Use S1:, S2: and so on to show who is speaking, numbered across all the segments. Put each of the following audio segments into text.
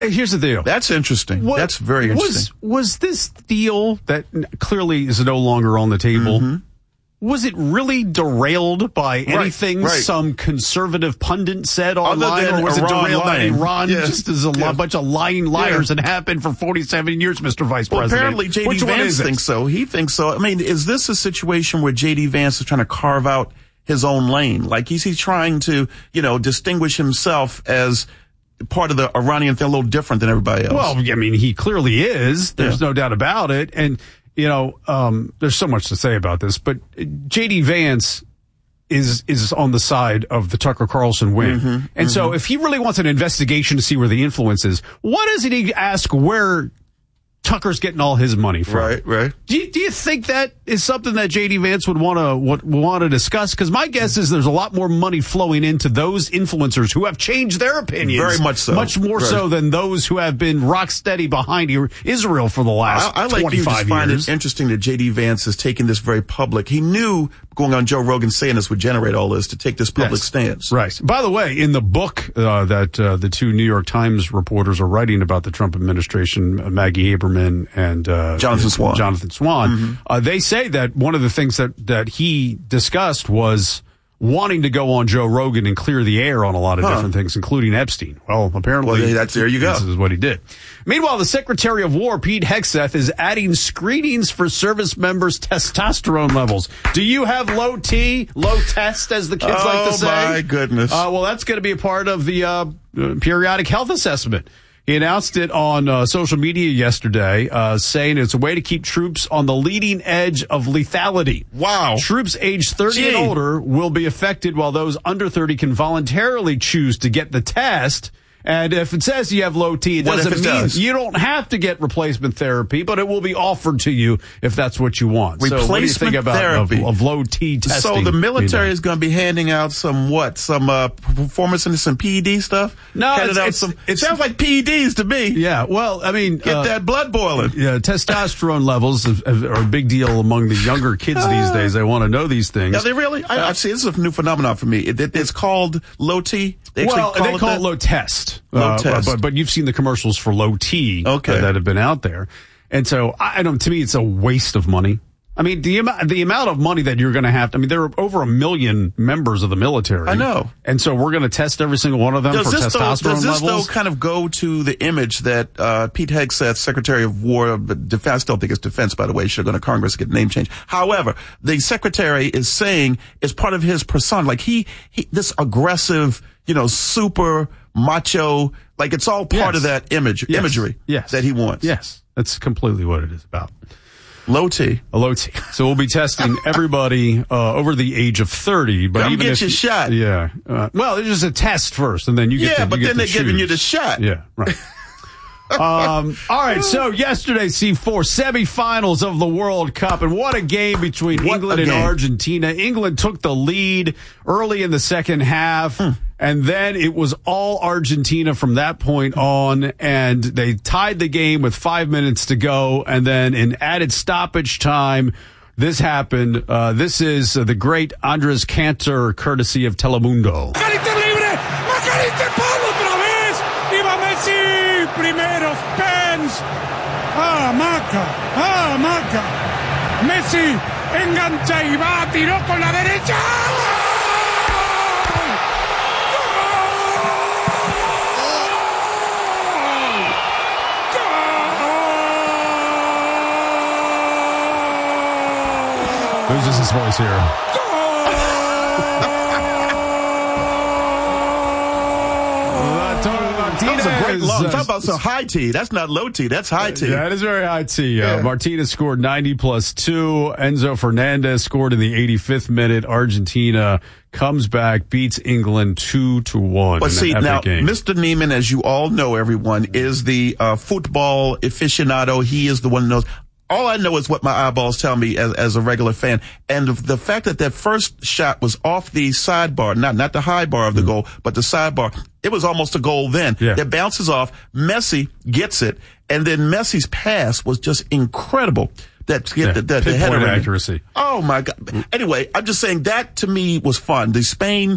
S1: Here's the deal.
S2: That's interesting. That's very interesting.
S1: Was this deal that clearly is no longer on the table, was it really derailed by anything some conservative pundit said online, or was it derailed by Iran just as a bunch of lying liars and happened for 47 years, Mr. Vice President?
S2: Apparently J.D. Vance thinks so. He thinks so. I mean, is this a situation where J.D. Vance is trying to carve out his own lane? Like he's trying to, distinguish himself as part of the Iranian thing, a little different than everybody else.
S1: Well, I mean, he clearly is. There's no doubt about it. And there's so much to say about this, but J.D. Vance is on the side of the Tucker Carlson wing. So if he really wants an investigation to see where the influence is, why doesn't he ask where Tucker's getting all his money from?
S2: Right.
S1: Do you think that is something that J.D. Vance would want to discuss? Because my guess is there's a lot more money flowing into those influencers who have changed their opinions.
S2: Very much so.
S1: Much more so than those who have been rock steady behind Israel for the last 25 years.
S2: I find it interesting that J.D. Vance is taking this very public. He knew going on Joe Rogan saying this would generate all this to take this public stance.
S1: Right. By the way, in the book that the two New York Times reporters are writing about the Trump administration, Maggie Haberman and Jonathan Swan, they say that one of the things that he discussed was wanting to go on Joe Rogan and clear the air on a lot of different things, including Epstein. Well, apparently,
S2: there you go.
S1: This is what he did. Meanwhile, the Secretary of War, Pete Hegseth, is adding screenings for service members' testosterone levels. Do you have low test, as the kids like to say?
S2: Oh, my goodness.
S1: Well, that's going to be a part of the periodic health assessment. He announced it on social media yesterday, saying it's a way to keep troops on the leading edge of lethality.
S2: Wow.
S1: Troops aged 30 and older will be affected, while those under 30 can voluntarily choose to get the test. And if it says you have low T, it doesn't mean you don't have to get replacement therapy, but it will be offered to you if that's what you want.
S2: Replacement
S1: so what do you think about
S2: therapy
S1: of low T testing?
S2: So the military is going to be handing out some performance and some PED stuff?
S1: No,
S2: it sounds like PEDs to me.
S1: Yeah, well, I mean,
S2: get that blood boiling.
S1: Yeah, testosterone levels are a big deal among the younger kids these days. They want to know these things.
S2: Yeah, they really. I see. This is a new phenomenon for me. It's called low T.
S1: They call it low test.
S2: Low test.
S1: But you've seen the commercials for low T that have been out there. And so, to me, it's a waste of money. I mean, the amount of money that you're going to have, there are over 1 million members of the military.
S2: I know. And
S1: so we're going to test every single one of them for testosterone levels.
S2: Does this, though, kind of go to the image that Pete Hegseth, Secretary of War, Defense, I still think it's Defense, by the way, should have gone to Congress to get name change. However, the Secretary is saying is part of his persona, like he this aggressive, super macho, like it's all part of that imagery that he wants.
S1: Yes, that's completely what it is about.
S2: Low T.
S1: A low T. So we'll be testing everybody over the age of 30. But
S2: come
S1: even
S2: get your shot.
S1: Yeah. Well, it's just a test first, and then you get
S2: but then they're giving you the shot.
S1: Yeah, right. All right, so yesterday, C4 semifinals of the World Cup, and what a game between England and Argentina. England took the lead early in the second half, and then it was all Argentina from that point on, and they tied the game with 5 minutes to go, and then in added stoppage time, this happened. This is the great Andres Cantor, courtesy of Telemundo.
S3: Primero, Pence. Maca. Messi engancha y va, tiró con la derecha.
S1: Who's this voice here?
S2: That was a great long. Talk about some high T. That's not low T. That's high T.
S1: That is very high T. Martinez scored 90+2. Enzo Fernandez scored in the 85th minute. Argentina comes back, beats England 2-1.
S2: But see, now,
S1: game.
S2: Mr. Neiman, as you all know, everyone, is the football aficionado. He is the one who knows. All I know is what my eyeballs tell me as a regular fan. And the fact that first shot was off the sidebar, not the high bar of the goal, but the sidebar, it was almost a goal then. Yeah. It bounces off. Messi gets it. And then Messi's pass was just incredible. The header
S1: accuracy.
S2: Oh, my God. Anyway, I'm just saying that to me was fun. The Spain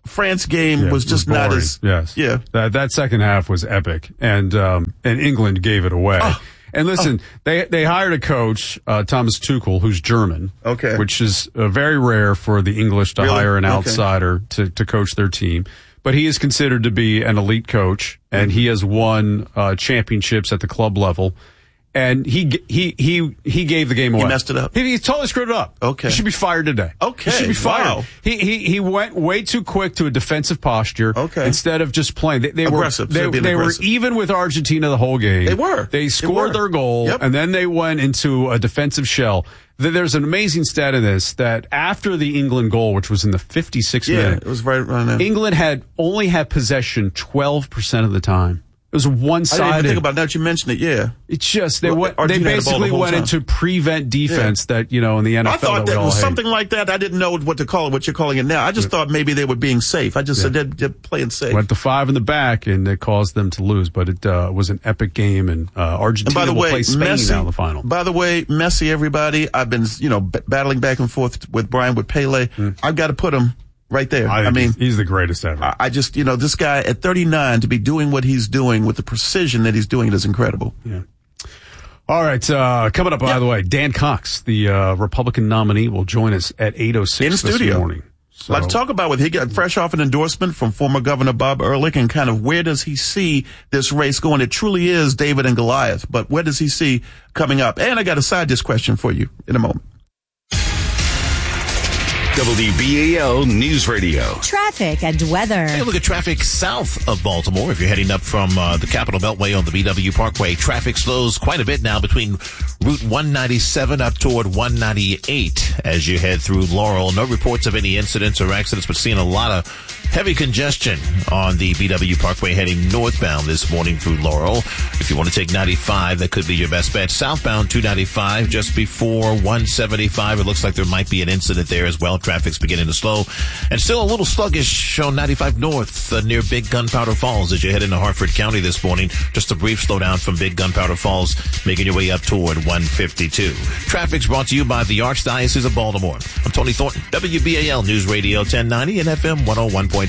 S2: France game was just not as
S1: That second half was epic, and England gave it away. And listen, they hired a coach, Thomas Tuchel, who's German, which is very rare for the English to hire an outsider to coach their team. But he is considered to be an elite coach, and he has won championships at the club level. And he gave the game away.
S2: He messed it up.
S1: He totally screwed it up.
S2: Okay.
S1: He should be fired today.
S2: Okay.
S1: He should be fired.
S2: Wow.
S1: He went way too quick to a defensive posture.
S2: Okay.
S1: Instead of just playing. They
S2: aggressive.
S1: were even with Argentina the whole game.
S2: They were.
S1: They scored their goal, and then they went into a defensive shell. There's an amazing stat in this that after the England goal, which was in the 56th minute,
S2: it was right around there.
S1: England only had possession 12% of the time. It was one-sided.
S2: I didn't even think about that. You mentioned it, yeah.
S1: It's just, they basically went into prevent defense that, in the NFL.
S2: I thought that was something like that. I didn't know what to call it, what you're calling it now. I just thought maybe they were being safe. I just said they're playing safe.
S1: Went to 5 in the back, and it caused them to lose. But it was an epic game, and Argentina will play Spain now in the final.
S2: By the way, Messi, everybody, I've been, battling back and forth with Brian, with Pele. I've got to put him right there.
S1: I mean, he's the greatest ever.
S2: I just, this guy at 39 to be doing what he's doing with the precision that he's doing it is incredible.
S1: Yeah. All right. Coming up, by the way, Dan Cox, the Republican nominee, will join us at 8:06 this morning.
S2: So, let's talk about he got fresh off an endorsement from former Governor Bob Ehrlich, and kind of where does he see this race going? It truly is David and Goliath, but where does he see coming up? And I got a side dish question for you in a moment.
S4: WBAL News Radio.
S5: Traffic and weather.
S6: Take a look at traffic south of Baltimore. If you're heading up from the Capitol Beltway on the BW Parkway, traffic slows quite a bit now between Route 197 up toward 198 as you head through Laurel. No reports of any incidents or accidents, but seeing a lot of heavy congestion on the BW Parkway heading northbound this morning through Laurel. If you want to take 95, that could be your best bet. Southbound 295 just before 175. It looks like there might be an incident there as well. Traffic's beginning to slow. And still a little sluggish on 95 north near Big Gunpowder Falls as you head into Harford County this morning. Just a brief slowdown from Big Gunpowder Falls, making your way up toward 152. Traffic's brought to you by the Archdiocese of Baltimore. I'm Tony Thornton, WBAL News Radio 1090 and FM 101.5.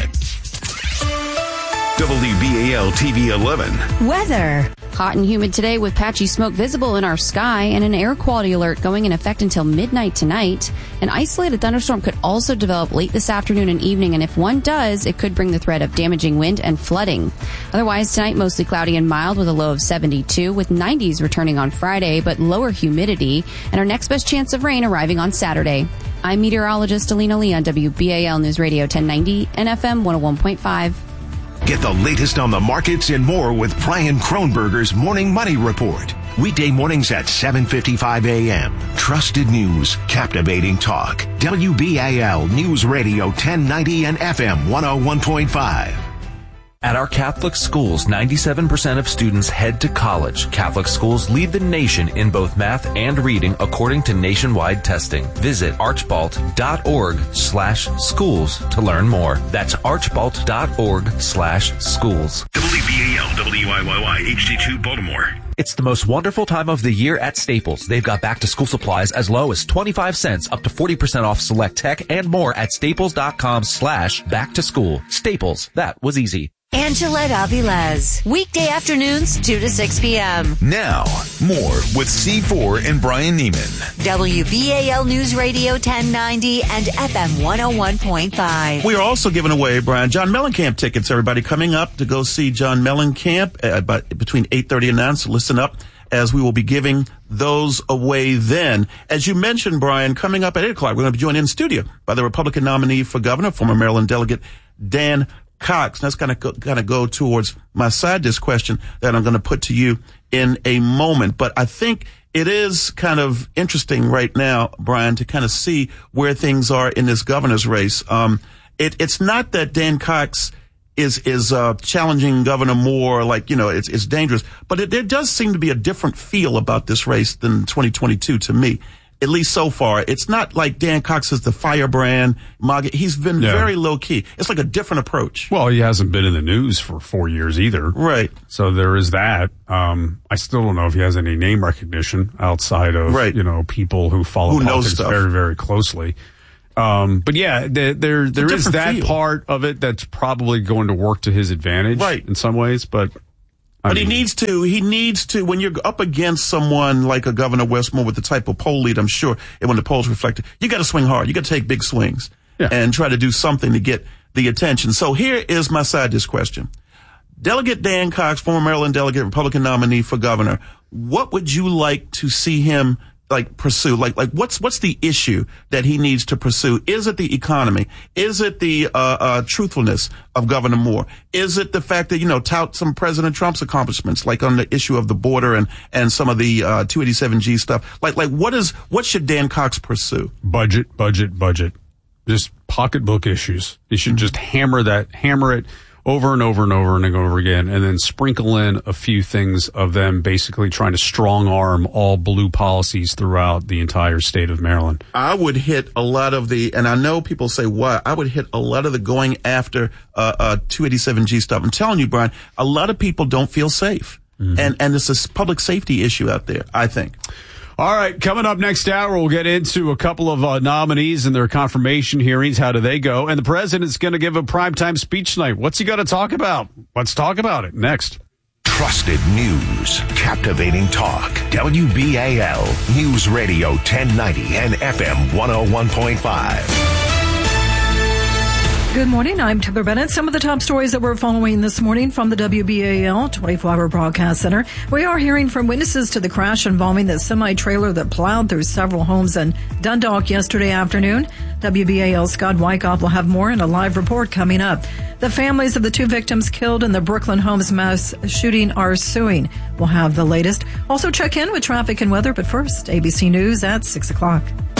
S4: WBAL TV 11.
S5: Weather.
S7: Hot and humid today with patchy smoke visible in our sky and an air quality alert going in effect until midnight tonight. An isolated thunderstorm could also develop late this afternoon and evening, and if one does, it could bring the threat of damaging wind and flooding. Otherwise, tonight mostly cloudy and mild with a low of 72, with 90s returning on Friday, but lower humidity, and our next best chance of rain arriving on Saturday. I'm meteorologist Alina Lee on WBAL News Radio 1090 and FM 101.5.
S4: Get the latest on the markets and more with Brian Kronberger's Morning Money Report. Weekday mornings at 7:55 a.m. Trusted news, captivating talk. WBAL News Radio 1090 and FM 101.5.
S8: At our Catholic schools, 97% of students head to college. Catholic schools lead the nation in both math and reading according to nationwide testing. Visit archbalt.org/schools to learn more. That's archbalt.org/schools.
S4: WBAL WIYY HD2 Baltimore.
S8: It's the most wonderful time of the year at Staples. They've got back-to-school supplies as low as 25 cents up to 40% off select tech and more at staples.com/back-to-school. Staples. That was easy.
S5: Angela Avilés. Weekday afternoons, 2 to 6 p.m.
S4: Now, more with C4 and Brian Neiman.
S5: WBAL News Radio 1090 and FM 101.5.
S2: We are also giving away, Brian, John Mellencamp tickets, everybody, coming up to go see John Mellencamp between 8:30 and 9, so listen up as we will be giving those away then. As you mentioned, Brian, coming up at 8 o'clock, we're going to be joined in studio by the Republican nominee for governor, former Maryland delegate Dan Cox. That's going to go towards my side dish question that I'm going to put to you in a moment. But I think it is kind of interesting right now, Brian, to kind of see where things are in this governor's race. It's not that Dan Cox is challenging Governor Moore, it's dangerous, but there does seem to be a different feel about this race than 2022 to me. At least so far. It's not like Dan Cox is the firebrand. He's been very low key. It's like a different approach.
S1: Well, he hasn't been in the news for 4 years either.
S2: Right.
S1: So there is that. I still don't know if he has any name recognition outside of, people who follow politics very, very closely. But yeah, there is that part of it that's probably going to work to his advantage,
S2: right,
S1: in some ways. But
S2: he needs to, when you're up against someone like a Governor Westmore with the type of poll lead, I'm sure, and when the polls reflect it, you got to swing hard. You got to take big swings and try to do something to get the attention. So here is my side dish question. Delegate Dan Cox, former Maryland delegate, Republican nominee for governor, what would you like to see him pursue? Like what's the issue that he needs to pursue? Is it the economy? Is it the truthfulness of Governor Moore? Is it the fact that, tout some President Trump's accomplishments, like on the issue of the border and some of the 287G stuff? What should Dan Cox pursue?
S1: Budget. Just pocketbook issues. You should just hammer it over and over and over and over again, and then sprinkle in a few things of them basically trying to strong arm all blue policies throughout the entire state of Maryland.
S2: I would hit a lot of and I know people say why, I would hit a lot of the going after 287G stuff. I'm telling you, Brian, a lot of people don't feel safe. Mm-hmm. And it's a public safety issue out there, I think.
S1: All right, coming up next hour, we'll get into a couple of nominees and their confirmation hearings. How do they go? And the president's going to give a primetime speech tonight. What's he got to talk about? Let's talk about it next.
S4: Trusted news, captivating talk. WBAL News Radio 1090 and FM 101.5.
S9: Good morning. I'm Timber Bennett. Some of the top stories that we're following this morning from the WBAL 24-hour broadcast center. We are hearing from witnesses to the crash involving the semi-trailer that plowed through several homes in Dundalk yesterday afternoon. WBAL's Scott Wyckoff will have more in a live report coming up. The families of the two victims killed in the Brooklyn Homes mass shooting are suing. We'll have the latest. Also check in with traffic and weather, but first, ABC News at 6 o'clock.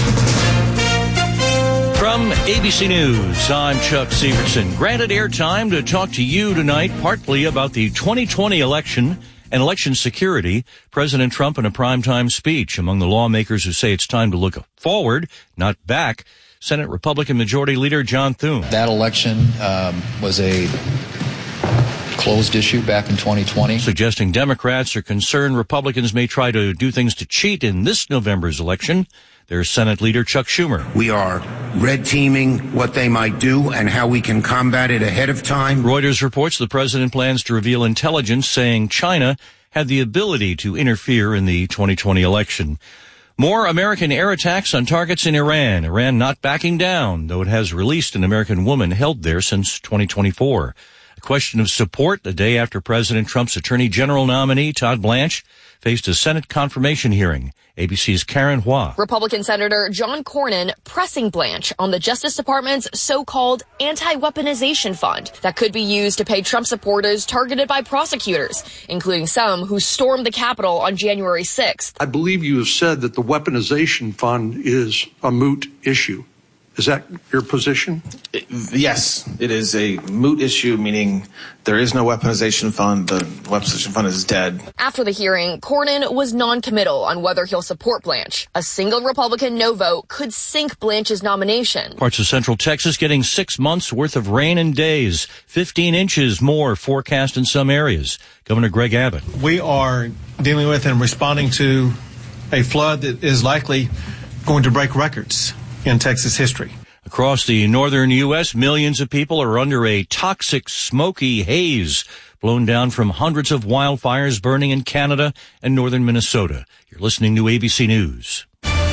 S10: From ABC News, I'm Chuck Severson. Granted airtime to talk to you tonight, partly about the 2020 election and election security. President Trump in a primetime speech. Among the lawmakers who say it's time to look forward, not back, Senate Republican Majority Leader John Thune.
S11: That election was a closed issue back in 2020.
S10: Suggesting Democrats are concerned Republicans may try to do things to cheat in this November's election. There's Senate Leader Chuck Schumer.
S12: We are red teaming what they might do and how we can combat it ahead of time.
S10: Reuters reports the president plans to reveal intelligence saying China had the ability to interfere in the 2020 election. More American air attacks on targets in Iran. Iran not backing down, though it has released an American woman held there since 2024. A question of support the day after President Trump's Attorney General nominee, Todd Blanche, faced a Senate confirmation hearing. ABC's Karen Hua.
S13: Republican Senator John Cornyn pressing Blanche on the Justice Department's so-called anti-weaponization fund that could be used to pay Trump supporters targeted by prosecutors, including some who stormed the Capitol on January 6th.
S14: I believe you have said that the weaponization fund is a moot issue. Is that your position?
S15: Yes, it is a moot issue, meaning there is no weaponization fund. The weaponization fund is dead.
S13: After the hearing, Cornyn was non-committal on whether he'll support Blanche. A single Republican no vote could sink Blanche's nomination.
S10: Parts of central Texas getting 6 months worth of rain in days. 15 inches more forecast in some areas. Governor Greg Abbott.
S16: We are dealing with and responding to a flood that is likely going to break records in Texas history.
S10: Across the northern U.S., millions of people are under a toxic, smoky haze blown down from hundreds of wildfires burning in Canada and northern Minnesota. You're listening to ABC News.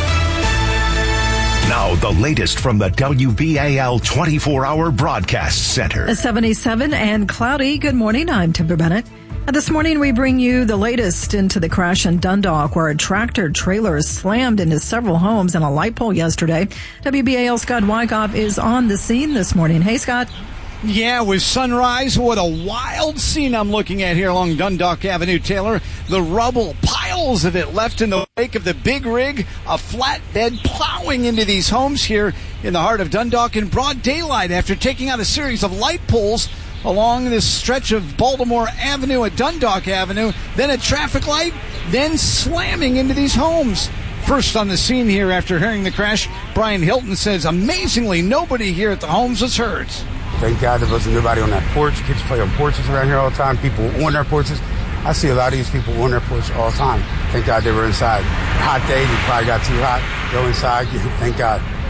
S4: Now, the latest from the WBAL 24-hour broadcast center.
S9: A 77 and cloudy. Good morning. I'm Timber Bennett. This morning, we bring you the latest into the crash in Dundalk, where a tractor trailer slammed into several homes and a light pole yesterday. WBAL Scott Wyckoff is on the scene this morning. Hey, Scott.
S17: Yeah, with sunrise, what a wild scene I'm looking at here along Dundalk Avenue, Taylor. The rubble, piles of it left in the wake of the big rig, a flatbed plowing into these homes here in the heart of Dundalk in broad daylight after taking out a series of light poles along this stretch of Baltimore Avenue at Dundalk Avenue, then a traffic light, then slamming into these homes. First on the scene here after hearing the crash, Brian Hilton says, amazingly, nobody here at the homes was hurt.
S18: Thank God there wasn't nobody on that porch. Kids play on porches around here all the time. People on their porches. I see a lot of these people on their porch all the time. Thank God they were inside. Hot day, they probably got too hot. Go inside. Thank God.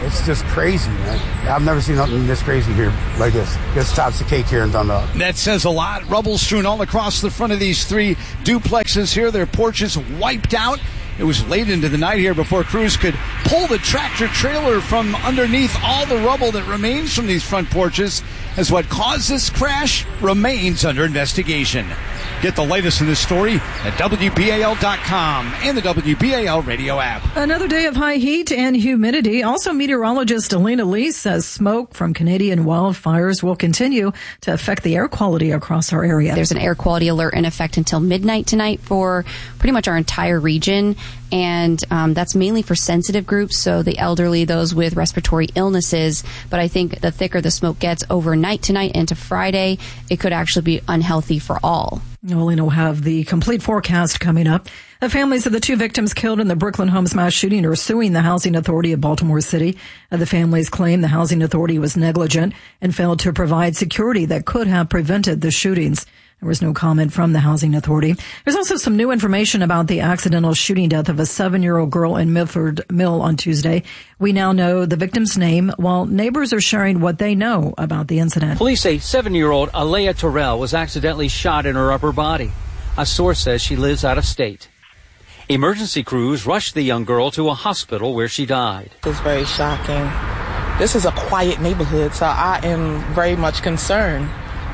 S18: It's just crazy, man. I've never seen nothing this crazy here like this. This tops the cake here in Dundalk.
S17: That says a lot. Rubble strewn all across the front of these 3 duplexes here. Their porches wiped out. It was late into the night here before crews could pull the tractor trailer from underneath all the rubble that remains from these front porches, as what caused this crash remains under investigation. Get the latest in this story at WBAL.com and the WBAL radio app.
S9: Another day of high heat and humidity. Also, meteorologist Alina Lee says smoke from Canadian wildfires will continue to affect the air quality across our area.
S7: There's an air quality alert in effect until midnight tonight for pretty much our entire region. And that's mainly for sensitive groups, so the elderly, those with respiratory illnesses. But I think the thicker the smoke gets overnight tonight into Friday, it could actually be unhealthy for all.
S9: We'll have the complete forecast coming up. The families of the 2 victims killed in the Brooklyn Homes mass shooting are suing the Housing Authority of Baltimore City. The families claim the Housing Authority was negligent and failed to provide security that could have prevented the shootings. There was no comment from the Housing Authority. There's also some new information about the accidental shooting death of a 7-year-old girl in Milford Mill on Tuesday. We now know the victim's name, while neighbors are sharing what they know about the incident.
S19: Police say 7-year-old Alea Terrell was accidentally shot in her upper body. A source says she lives out of state. Emergency crews rushed the young girl to a hospital where she died.
S20: It's very shocking. This is a quiet neighborhood, so I am very much concerned.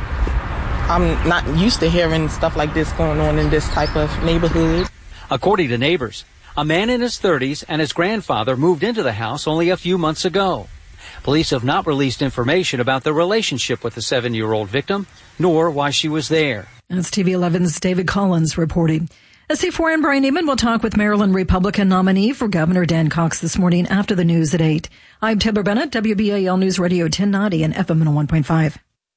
S20: I'm not used to hearing stuff like this going on in this type of neighborhood.
S19: According to neighbors, a man in his 30s and his grandfather moved into the house only a few months ago. Police have not released information about the relationship with the 7-year-old victim, nor why she was there.
S9: That's TV 11's David Collins reporting. C4 and Brian Neiman will talk with Maryland Republican nominee for Governor Dan Cox this morning after the news at 8. I'm Taylor Bennett, WBAL News Radio 1090 and FM 101.5.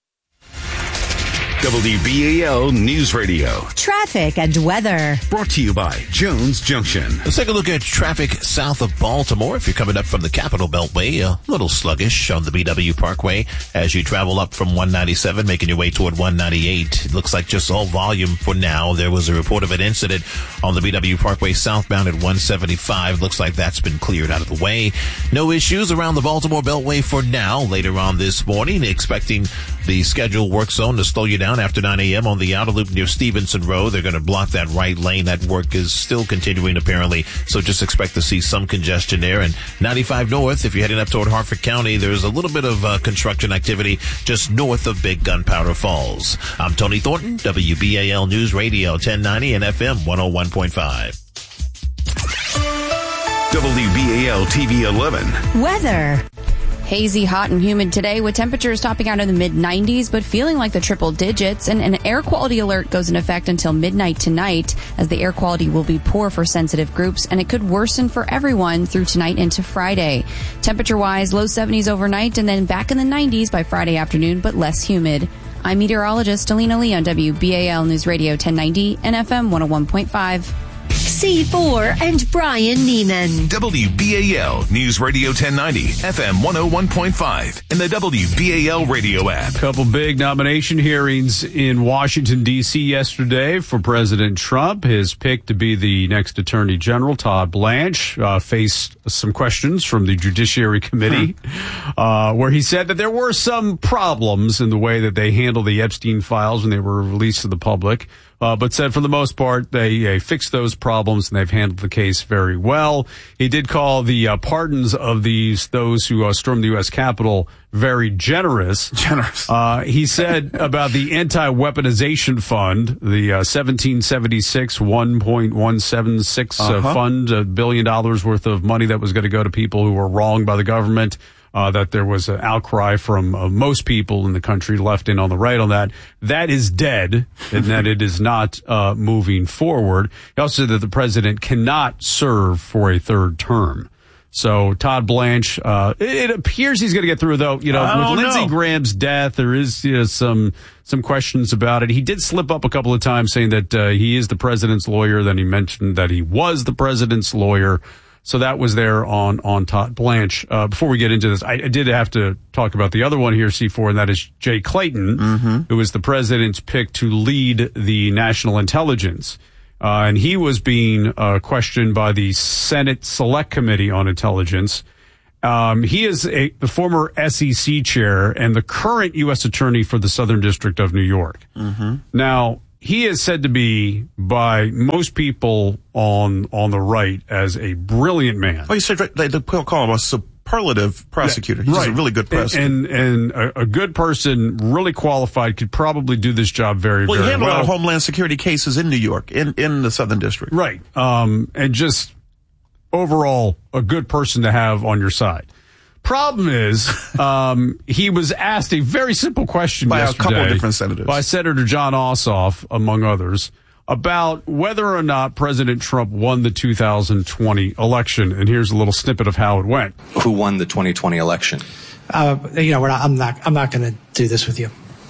S21: WBAL News Radio.
S5: Traffic and weather.
S21: Brought to you by Jones Junction.
S6: Let's take a look at traffic south of Baltimore. If you're coming up from the Capital Beltway, a little sluggish on the BW Parkway as you travel up from 197, making your way toward 198. It looks like just all volume for now. There was a report of an incident on the BW Parkway southbound at 175. Looks like that's been cleared out of the way. No issues around the Baltimore Beltway for now. Later on this morning, expecting the scheduled work zone to slow you down after 9 a.m. on the outer loop near Stevenson Road. They're going to block that right lane. That work is still continuing apparently, so just expect to see some congestion there. And 95 North, if you're heading up toward Harford County, there's a little bit of construction activity just north of Big Gunpowder Falls. I'm Tony Thornton, WBAL News Radio 1090 and FM 101.5.
S21: WBAL TV 11.
S5: Weather.
S7: Hazy, hot, and humid today with temperatures topping out in the mid-90s but feeling like the triple digits. And an air quality alert goes in effect until midnight tonight as the air quality will be poor for sensitive groups and it could worsen for everyone through tonight into Friday. Temperature-wise, low 70s overnight and then back in the 90s by Friday afternoon but less humid. I'm meteorologist Alina Lee on WBAL News Radio 1090 and FM 101.5.
S5: C4 and Brian Neiman.
S21: WBAL News Radio 1090, FM 101.5, and the WBAL radio app.
S1: Couple big nomination hearings in Washington, D.C. yesterday for President Trump. His pick to be the next Attorney General, Todd Blanche, faced some questions from the Judiciary Committee, where he said that there were some problems in the way that they handled the Epstein files when they were released to the public. But said for the most part, they fixed those problems and they've handled the case very well. He did call the pardons of those who stormed the U.S. Capitol very generous. He said about the anti-weaponization fund, the 1776 1.176 fund, $1 billion worth of money that was going to go to people who were wronged by the government. That there was an outcry from most people in the country, left and on the right, on that. That is dead, and that it is not moving forward. He also said that the president cannot serve for a third term. So Todd Blanche, it appears he's going to get through, though. You know, with Lindsey Graham's death, there is some questions about it. He did slip up a couple of times saying that he is the president's lawyer. Then he mentioned that he was the president's lawyer. So that was there on Todd Blanche. Before we get into this, I did have to talk about the other one here, C4, and that is Jay Clayton, who was the president's pick to lead the National Intelligence. And he was being questioned by the Senate Select Committee on Intelligence. He is the former SEC chair and the current U.S. attorney for the Southern District of New York.
S2: Mm-hmm.
S1: Now, he is said to be, by most people on the right, as a brilliant man.
S2: Well, they call him a superlative prosecutor. He's a really good prosecutor.
S1: And a good person, really qualified, could probably do this job very, very well.
S2: Well, he handled a lot of Homeland Security cases in New York, in the Southern District.
S1: Right. And just overall, a good person to have on your side. Problem is, he was asked a very simple question
S2: by
S1: yesterday
S2: a couple of different senators,
S1: by Senator John Ossoff, among others, about whether or not President Trump won the 2020 election. And here's a little snippet of how it went.
S3: Who won the 2020 election?
S22: I'm not going to do this with you.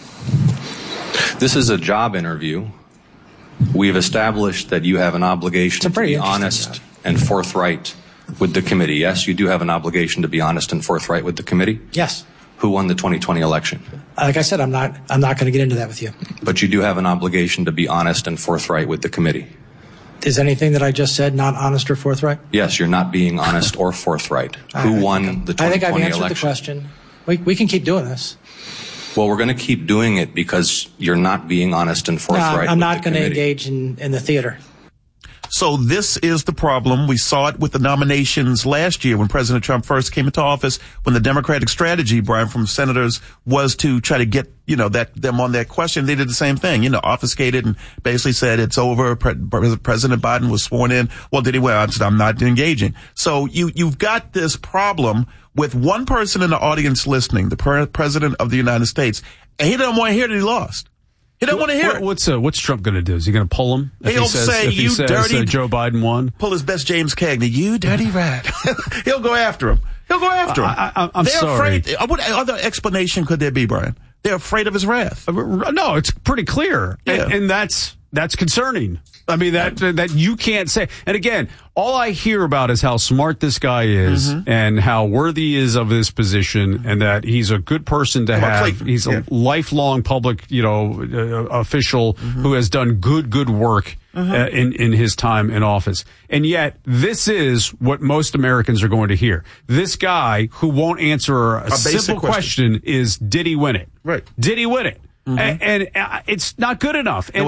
S3: This is a job interview. We've established that you have an obligation to be honest and forthright with the committee. Yes, you do have an obligation to be honest and forthright with the committee?
S22: Yes.
S3: Who won the 2020 election?
S22: Like I said, I'm not going to get into that with you.
S3: But you do have an obligation to be honest and forthright with the committee.
S22: Is anything that I just said not honest or forthright?
S3: Yes, you're not being honest or forthright. Who won the 2020 election?
S22: I think I've answered the question. We can keep doing this.
S3: Well, we're going to keep doing it because you're not being honest and forthright.
S22: No, I'm not going to engage in the theater.
S2: So this is the problem. We saw it with the nominations last year when President Trump first came into office, when the Democratic strategy, Brian, from senators was to try to get, them on that question. They did the same thing, obfuscated and basically said it's over. President Biden was sworn in. Well, did he? Well, I'm not engaging. So you've got this problem with one person in the audience listening, the President of the United States, and he doesn't want to hear that he lost. He don't want to hear it.
S1: What's Trump going to do? Is he going to pull him?
S2: He'll say,
S1: "You dirty." Joe Biden won.
S2: Pull his best James Cagney. You dirty rat. He'll go after him.
S1: I'm
S2: They're
S1: sorry.
S2: Afraid. What other explanation could there be, Brian? They're afraid of his wrath.
S1: No, it's pretty clear, and that's concerning. I mean, that you can't say. And again, all I hear about is how smart this guy is and how worthy he is of this position, and that he's a good person to have. He's a lifelong public, official who has done good work in his time in office. And yet, this is what most Americans are going to hear. This guy who won't answer a simple question is, did he win it?
S2: Right.
S1: Did he win it? And it's not good enough. And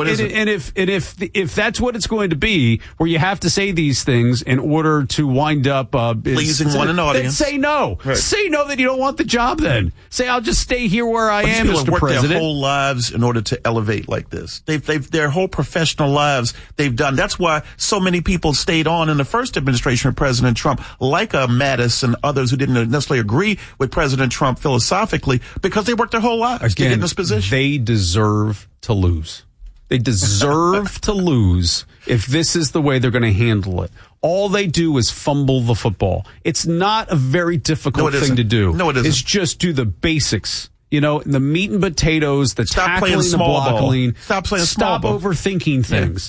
S1: if that's what it's going to be, where you have to say these things in order to wind up
S2: pleasing one an audience,
S1: then say no. Right. Say no that you don't want the job. Then say I'll just stay here where I am, Mr.
S2: Work
S1: President.
S2: Their whole lives in order to elevate like this. They've their whole professional lives they've done. That's why so many people stayed on in the first administration of President Trump, like Mattis and others who didn't necessarily agree with President Trump philosophically, because they worked their whole lives to get in this position.
S1: They deserve to lose. They deserve to lose if this is the way they're going to handle it. All they do is fumble the football. It's not a very difficult thing to do.
S2: No, it isn't.
S1: It's just do the basics. The meat and potatoes, the tackling, the blocking.
S2: Stop playing small ball.
S1: Stop overthinking things.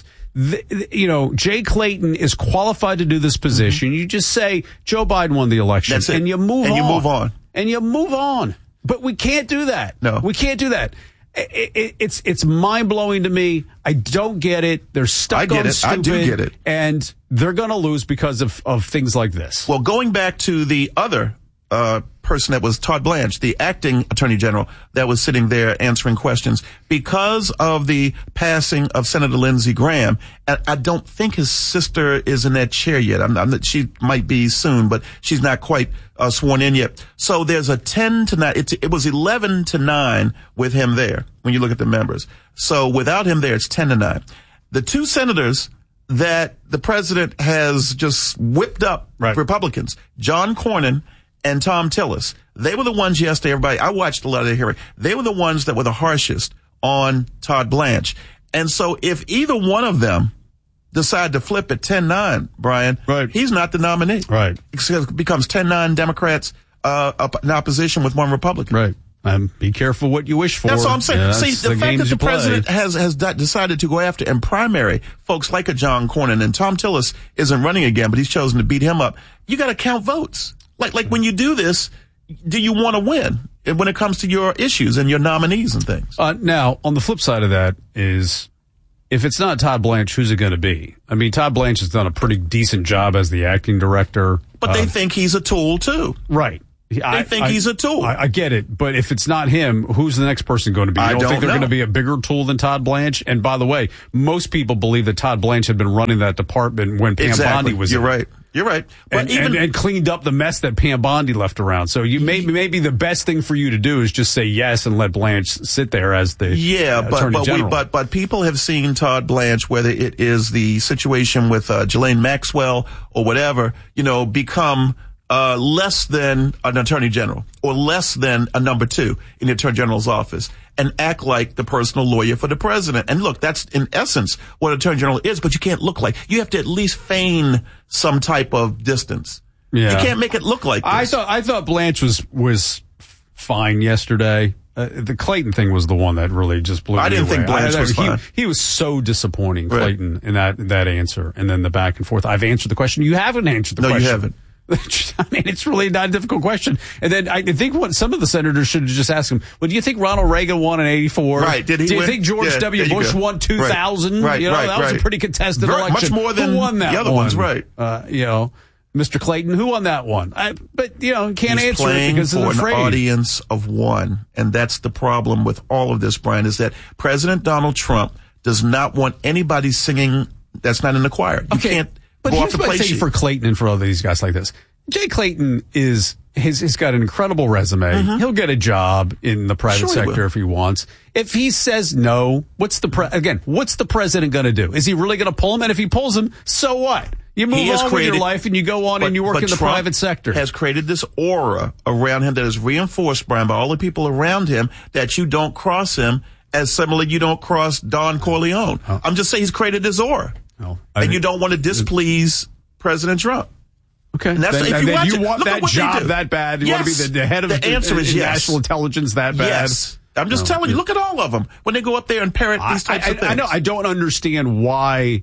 S1: Jay Clayton is qualified to do this position. You just say Joe Biden won the election.
S2: That's it.
S1: And you move on.
S2: And you move on.
S1: But we can't do that.
S2: No.
S1: We can't do that. It's mind-blowing to me. I don't get it. They're stuck on stupid.
S2: I do get it.
S1: And they're going to lose because of things like this.
S2: Well, going back to the other person that was Todd Blanche, the acting attorney general that was sitting there answering questions, because of the passing of Senator Lindsey Graham. I don't think his sister is in that chair yet. She might be soon, but she's not quite sworn in yet. So there's a 10-9. It was 11-9 with him there when you look at the members. So without him there, it's 10-9. The two senators that the president has just whipped up, Republicans, John Cornyn and Tom Tillis, they were the ones yesterday, everybody, I watched a lot of the hearing. They were the ones that were the harshest on Todd Blanche. And so if either one of them decide to flip at 10-9, Brian, he's not the nominee.
S1: Right.
S2: It becomes 10-9 Democrats in opposition with one Republican.
S1: Right. Be careful what you wish for.
S2: That's all I'm saying.
S1: Yeah,
S2: see, the fact that the president has decided to go after and primary folks like a John Cornyn, and Tom Tillis isn't running again, but he's chosen to beat him up. You got to count votes. Like when you do this, do you want to win when it comes to your issues and your nominees and things?
S1: Now, on the flip side of that is, if it's not Todd Blanche, who's it going to be? I mean, Todd Blanche has done a pretty decent job as the acting director.
S2: But they think he's a tool, too.
S1: Right.
S2: They think he's a tool.
S1: I get it, but if it's not him, who's the next person going to be? You don't think they're going to be a bigger tool than Todd Blanche? And by the way, most people believe that Todd Blanche had been running that department when Pam Bondi was
S2: You're right. You're right. But
S1: and cleaned up the mess that Pam Bondi left around. So maybe the best thing for you to do is just say yes and let Blanche sit there as the Attorney General.
S2: But people have seen Todd Blanche, whether it is the situation with Ghislaine Maxwell or whatever, become less than an Attorney General or less than a number 2 in the Attorney General's office and act like the personal lawyer for the president. And look, that's in essence what an Attorney General is, but you can't look like. You have to at least feign some type of distance. Yeah. You can't make it look like this.
S1: I thought Blanche was fine yesterday. The Clayton thing was the one that really just blew me away.
S2: I didn't think Blanche was fine.
S1: He was so disappointing, Clayton, in that answer. And then the back and forth. I've answered the question. You haven't answered the question.
S2: No, you haven't.
S1: I mean, it's really not a difficult question. And then I think what some of the senators should have just asked him, well, do you think Ronald Reagan won in 84?
S2: Right. Did he
S1: win? Do you think George W. Bush won 2000?
S2: Right.
S1: That was a pretty contested election.
S2: Much more than
S1: who won that
S2: the other
S1: one?
S2: ones, right.
S1: Mr. Clayton, who won that one? But can't
S2: He's
S1: answer it because
S2: for
S1: he's afraid.
S2: An audience of one. And that's the problem with all of this, Brian, is that President Donald Trump does not want anybody singing that's not in the choir. You can't
S1: but
S2: go
S1: here's
S2: off the
S1: what I
S2: place.
S1: say for Clayton and for all these guys like this. Jay Clayton he's got an incredible resume. Mm-hmm. He'll get a job in the private sector if he wants. If he says no, what's the president going to do? Is he really going to pull him? And if he pulls him, so what? You move on with your life and you go on and you work in the private sector.
S2: Has created this aura around him that is reinforced, Brian, by all the people around him that you don't cross him as similarly you don't cross Don Corleone. Oh. I'm just saying he's created this aura. Oh. And you don't want to displease President Trump.
S1: Okay.
S2: And that's,
S1: you want that job that bad? You want to be the head of the answer is national intelligence that bad?
S2: Yes. I'm just telling you, look at all of them when they go up there and parrot these types of things.
S1: I know. I don't understand why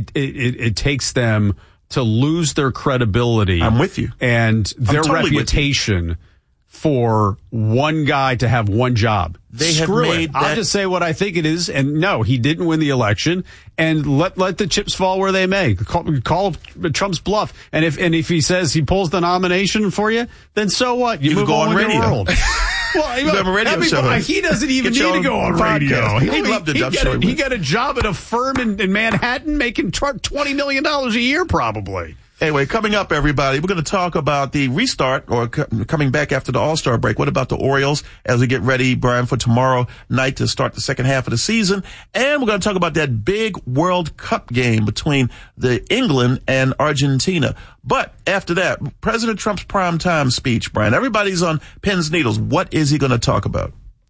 S1: it takes them to lose their credibility.
S2: I'm with you.
S1: And their reputation for one guy to have one job. I'll just say what I think it is. And no, he didn't win the election. And let the chips fall where they may. Call Trump's bluff. And if he says he pulls the nomination for you, then so what? You move
S2: go on
S1: with
S2: radio.
S1: Your world. Well,
S2: you have a radio show.
S1: He doesn't even need to go on radio.
S2: He'd love to jump show.
S1: He got a job at a firm in Manhattan making $20 million a year probably.
S2: Anyway, coming up, everybody, we're going to talk about the restart or coming back after the All-Star break. What about the Orioles as we get ready, Brian, for tomorrow night to start the second half of the season? And we're going to talk about that big World Cup game between the England and Argentina. But after that, President Trump's primetime speech, Brian, everybody's on pins and needles. What is he going to talk about?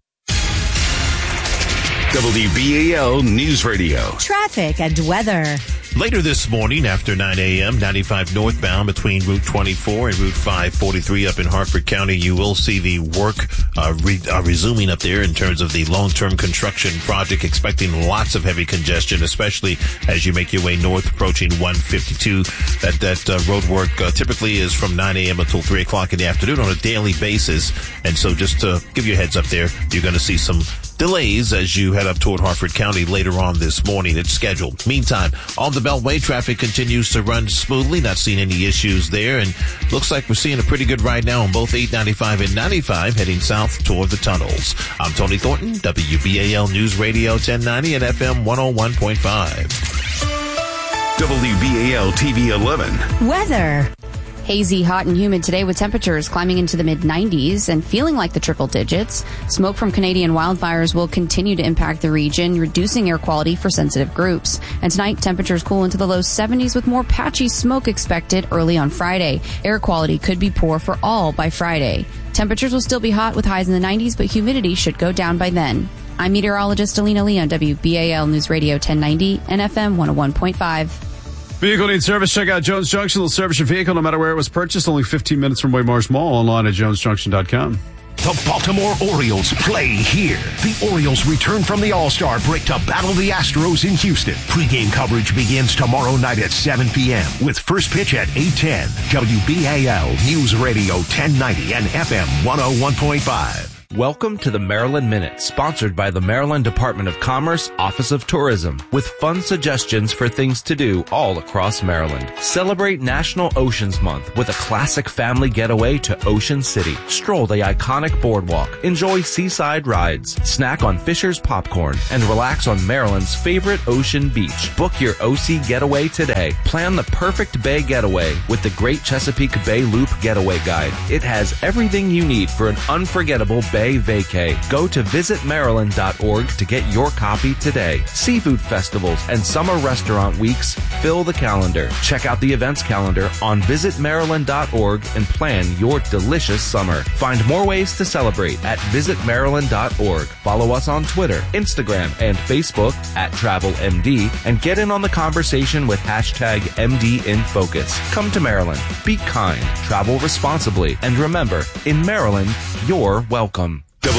S21: WBAL News Radio.
S5: Traffic and weather.
S6: Later this morning after 9 a.m., 95 northbound between Route 24 and Route 543 up in Hartford County, you will see the work resuming up there in terms of the long-term construction project, expecting lots of heavy congestion, especially as you make your way north approaching 152. That road work typically is from 9 a.m. until 3 o'clock in the afternoon on a daily basis. And so just to give you a heads up there, you're going to see some delays as you head up toward Hartford County later on this morning. It's scheduled. Meantime, on the Beltway, traffic continues to run smoothly. Not seeing any issues there. And looks like we're seeing a pretty good ride now on both 895 and 95 heading south toward the tunnels. I'm Tony Thornton, WBAL News Radio 1090 and FM 101.5.
S21: WBAL TV 11.
S5: Weather.
S7: Hazy, hot, and humid today with temperatures climbing into the mid-90s and feeling like the triple digits. Smoke from Canadian wildfires will continue to impact the region, reducing air quality for sensitive groups. And tonight, temperatures cool into the low 70s with more patchy smoke expected early on Friday. Air quality could be poor for all by Friday. Temperatures will still be hot with highs in the 90s, but humidity should go down by then. I'm meteorologist Alina Lee on WBAL News Radio 1090 and FM 101.5.
S1: Vehicle needs service? Check out Jones Junction. They'll service your vehicle no matter where it was purchased. Only 15 minutes from Waymarsh Mall. Online at jonesjunction.com.
S4: The Baltimore Orioles play here. The Orioles return from the All-Star break to battle the Astros in Houston. Pre-game coverage begins tomorrow night at 7 p.m. with first pitch at 8:10. WBAL News Radio 1090 and FM 101.5.
S8: Welcome to the Maryland Minute, sponsored by the Maryland Department of Commerce, Office of Tourism, with fun suggestions for things to do all across Maryland. Celebrate National Oceans Month with a classic family getaway to Ocean City. Stroll the iconic boardwalk, enjoy seaside rides, snack on Fisher's popcorn, and relax on Maryland's favorite ocean beach. Book your OC getaway today. Plan the perfect bay getaway with the Great Chesapeake Bay Loop Getaway Guide. It has everything you need for an unforgettable bay vacay. Go to visitmaryland.org to get your copy today. Seafood festivals and summer restaurant weeks fill the calendar. Check out the events calendar on visitmaryland.org and plan your delicious summer. Find more ways to celebrate at visitmaryland.org. Follow us on Twitter, Instagram, and Facebook at TravelMD and get in on the conversation with hashtag MDInFocus. Come to Maryland. Be kind, travel responsibly, and remember, in Maryland, you're welcome.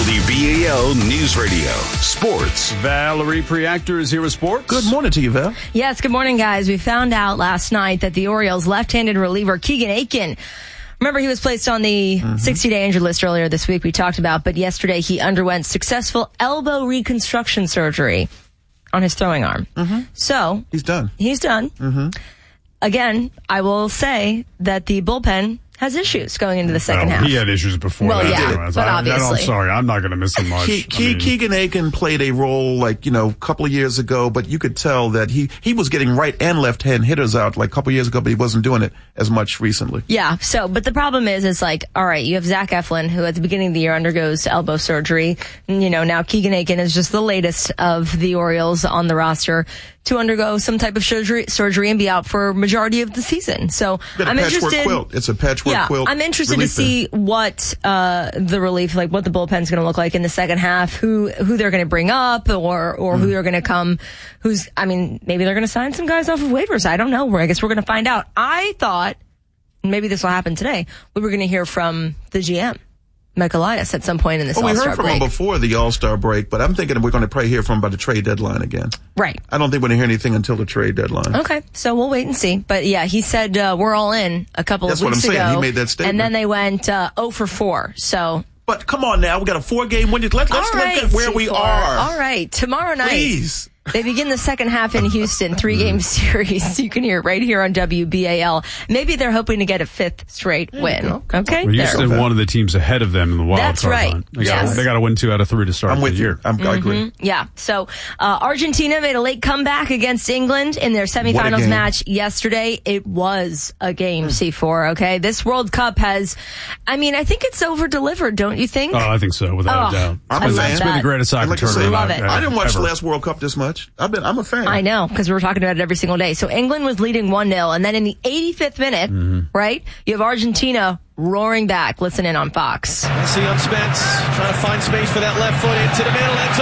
S21: WBAL News Radio. Sports.
S1: Valerie Preactor is here with sports.
S2: Good morning to you, Val.
S11: Yes, good morning, guys. We found out last night that the Orioles' left-handed reliever Keegan Aiken, remember he was placed on the 60-day injured list earlier this week we talked about, but yesterday he underwent successful elbow reconstruction surgery on his throwing arm. So
S2: he's done.
S11: He's done. Again, I will say that the bullpen has issues going into the second half.
S1: He had issues before
S11: well,
S1: that.
S11: Yeah, but obviously.
S1: I'm sorry. I'm not going to miss him much.
S2: Keegan Aiken played a role a couple of years ago, but you could tell that he was getting right and left hand hitters out a couple of years ago, but he wasn't doing it as much recently.
S11: Yeah. So, but the problem is all right, you have Zach Eflin, who at the beginning of the year undergoes elbow surgery. Now Keegan Aiken is just the latest of the Orioles on the roster to undergo some type of surgery and be out for majority of the season. So I'm interested.
S2: Quilt. It's a patchwork quilt.
S11: I'm interested to see what the relief, what the bullpen's going to look like in the second half, who they're going to bring up, or who they're going to come. Maybe they're going to sign some guys off of waivers. I don't know. I guess we're going to find out. I thought maybe this will happen today. We were going to hear from the GM. Mike Elias at some point in this All-Star break.
S2: We heard from him before the All-Star break, but I'm thinking we're going to probably hear from him by the trade deadline again.
S11: Right.
S2: I don't think we're going to hear anything until the trade deadline.
S11: Okay, so we'll wait and see. But yeah, he said we're all in a couple of weeks ago.
S2: That's what I'm saying. He made that statement.
S11: And then they went 0 for 4. So.
S2: But come on now, we got a 4-game win. Let's look at where we are.
S11: All right, tomorrow night.
S2: Please.
S11: They begin the second half in Houston, 3-game series. You can hear it right here on WBAL. Maybe they're hoping to get a 5th straight win. Okay?
S1: Well, Houston, one of the teams ahead of them in the wild card.
S11: That's right.
S1: Hunt. They got to win 2 out of 3 to start the year.
S2: I agree.
S11: Yeah. So, Argentina made a late comeback against England in their semifinals match yesterday. It was a game, C4, okay? This World Cup has, I think it's over-delivered, don't you think?
S1: Oh, I think so, without a doubt.
S11: It's
S1: been the greatest soccer tournament.
S11: Love it.
S2: I didn't watch the last World Cup this much. I'm a fan.
S11: I know, because we're talking about it every single day. So England was leading 1-0, and then in the 85th minute, right, you have Argentina roaring back. Listen in on Fox.
S23: Messi on Spence, trying to find space for that left foot into the middle. Enzo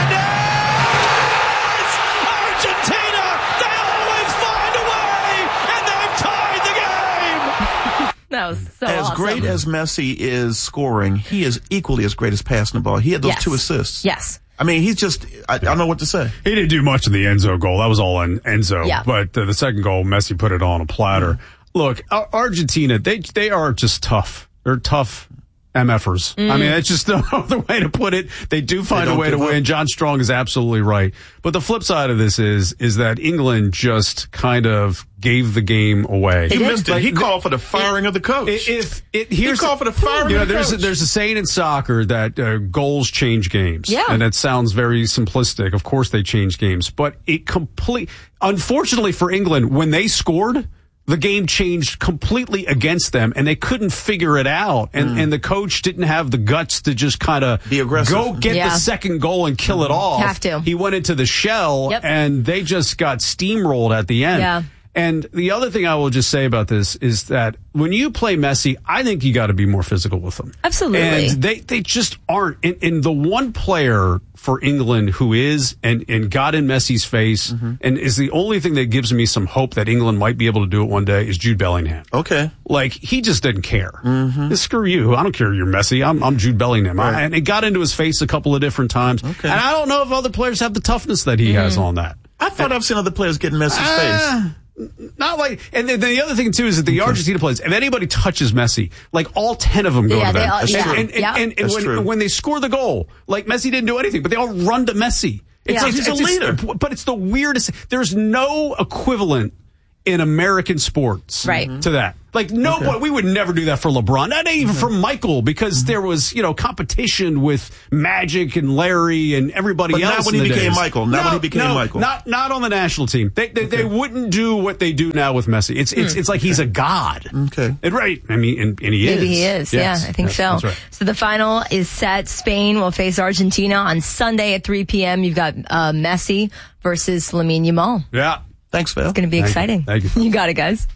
S23: Fernandez! Argentina, they always find a way, and they've tied the game!
S11: That was so
S2: As
S11: awesome.
S2: great as Messi is scoring, he is equally as great as passing the ball. He had those 2 assists.
S11: Yes.
S2: He's just, I don't know what to say.
S1: He didn't do much in the Enzo goal. That was all on Enzo.
S11: Yeah.
S1: But the second goal, Messi put it on a platter. Look, Argentina, they are just tough. They're tough MFers. It's just no other way to put it. They do find a way to win. John Strong is absolutely right. But the flip side of this is that England just kind of gave the game away.
S2: He missed it. He called for the firing of the coach. He called for the firing of the coach.
S1: There's a saying in soccer that goals change games.
S11: Yeah.
S1: And that sounds very simplistic. Of course they change games. But unfortunately for England, when they scored, the game changed completely against them, and they couldn't figure it out. And the coach didn't have the guts to just kind of go get the second goal and kill it off.
S11: Have to.
S1: He went into the shell, and they just got steamrolled at the end.
S11: Yeah.
S1: And the other thing I will just say about this is that when you play Messi, I think you got to be more physical with them.
S11: Absolutely.
S1: And they just aren't. And the one player for England who is and got in Messi's face and is the only thing that gives me some hope that England might be able to do it one day is Jude Bellingham.
S2: Okay.
S1: He just didn't care. Screw you. I don't care you're Messi. I'm Jude Bellingham.
S2: Right.
S1: And it got into his face a couple of different times.
S2: Okay.
S1: And I don't know if other players have the toughness that he has on that.
S2: I thought I've seen other players get in Messi's face.
S1: Not like, and then the other thing too is that the Argentina players, if anybody touches Messi, like all 10 of them go to them. And when they score the goal, like Messi didn't do anything, but they all run to Messi. It's like he's a leader. But it's the weirdest. There's no equivalent in American sports to that. Like, we would never do that for LeBron. Not even for Michael, because there was, competition with Magic and Larry and everybody else.
S2: Not when he became Michael. Michael.
S1: Not on the national team. They wouldn't do what they do now with Messi. It's like he's a god.
S2: Okay.
S1: Right. I mean, and he is.
S11: Maybe he is. Yes. Yeah, I think so.
S1: That's right.
S11: So the final is set. Spain will face Argentina on Sunday at 3 p.m. You've got Messi versus Lamine Yamal.
S1: Yeah.
S2: Thanks, Phil.
S11: It's going to be exciting.
S1: Thank you.
S11: You got it, guys.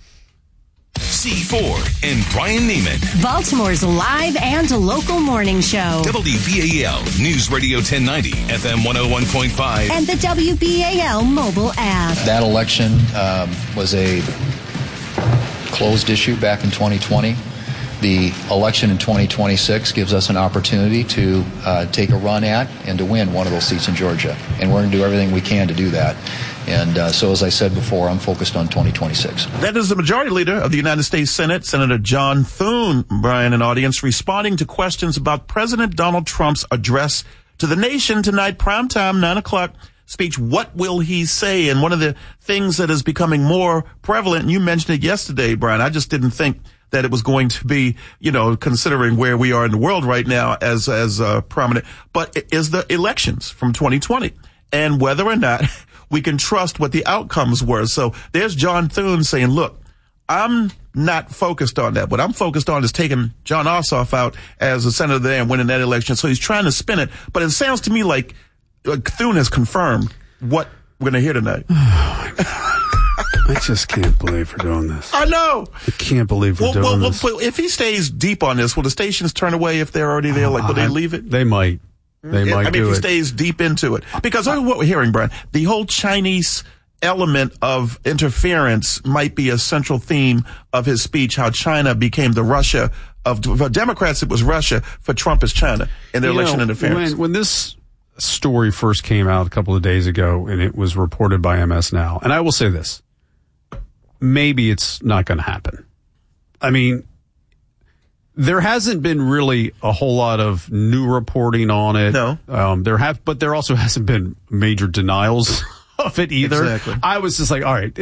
S21: C4 and Brian Neiman.
S5: Baltimore's live and local morning show.
S21: WBAL News Radio 1090, FM 101.5.
S5: And the WBAL mobile app.
S12: That election was a closed issue back in 2020. The election in 2026 gives us an opportunity to take a run at and to win one of those seats in Georgia. And we're going to do everything we can to do that. And so, as I said before, I'm focused on 2026.
S2: That is the Majority Leader of the United States Senate, Senator John Thune, Brian, and audience, responding to questions about President Donald Trump's address to the nation tonight, primetime, 9 o'clock speech. What will he say? And one of the things that is becoming more prevalent, and you mentioned it yesterday, Brian, I just didn't think that it was going to be, considering where we are in the world right now as prominent, but it is the elections from 2020 and whether or not we can trust what the outcomes were. So there's John Thune saying, look, I'm not focused on that. What I'm focused on is taking John Ossoff out as a senator there and winning that election. So he's trying to spin it. But it sounds to me like Thune has confirmed what we're going to hear tonight.
S1: I just can't believe we're doing this.
S2: I know.
S1: I can't believe we're doing this.
S2: If he stays deep on this, will the stations turn away if they're already there? Will they leave it?
S1: They might. If he
S2: stays deep into it. Because what we're hearing, Brian, the whole Chinese element of interference might be a central theme of his speech, how China became the Russia for Democrats, it was Russia. For Trump, it's China in their election interference.
S1: When this story first came out a couple of days ago, and it was reported by MS Now, and I will say this, maybe it's not going to happen. I mean, there hasn't been really a whole lot of new reporting on it.
S2: No.
S1: But there also hasn't been major denials of it either.
S2: Exactly.
S1: I was just like, all right,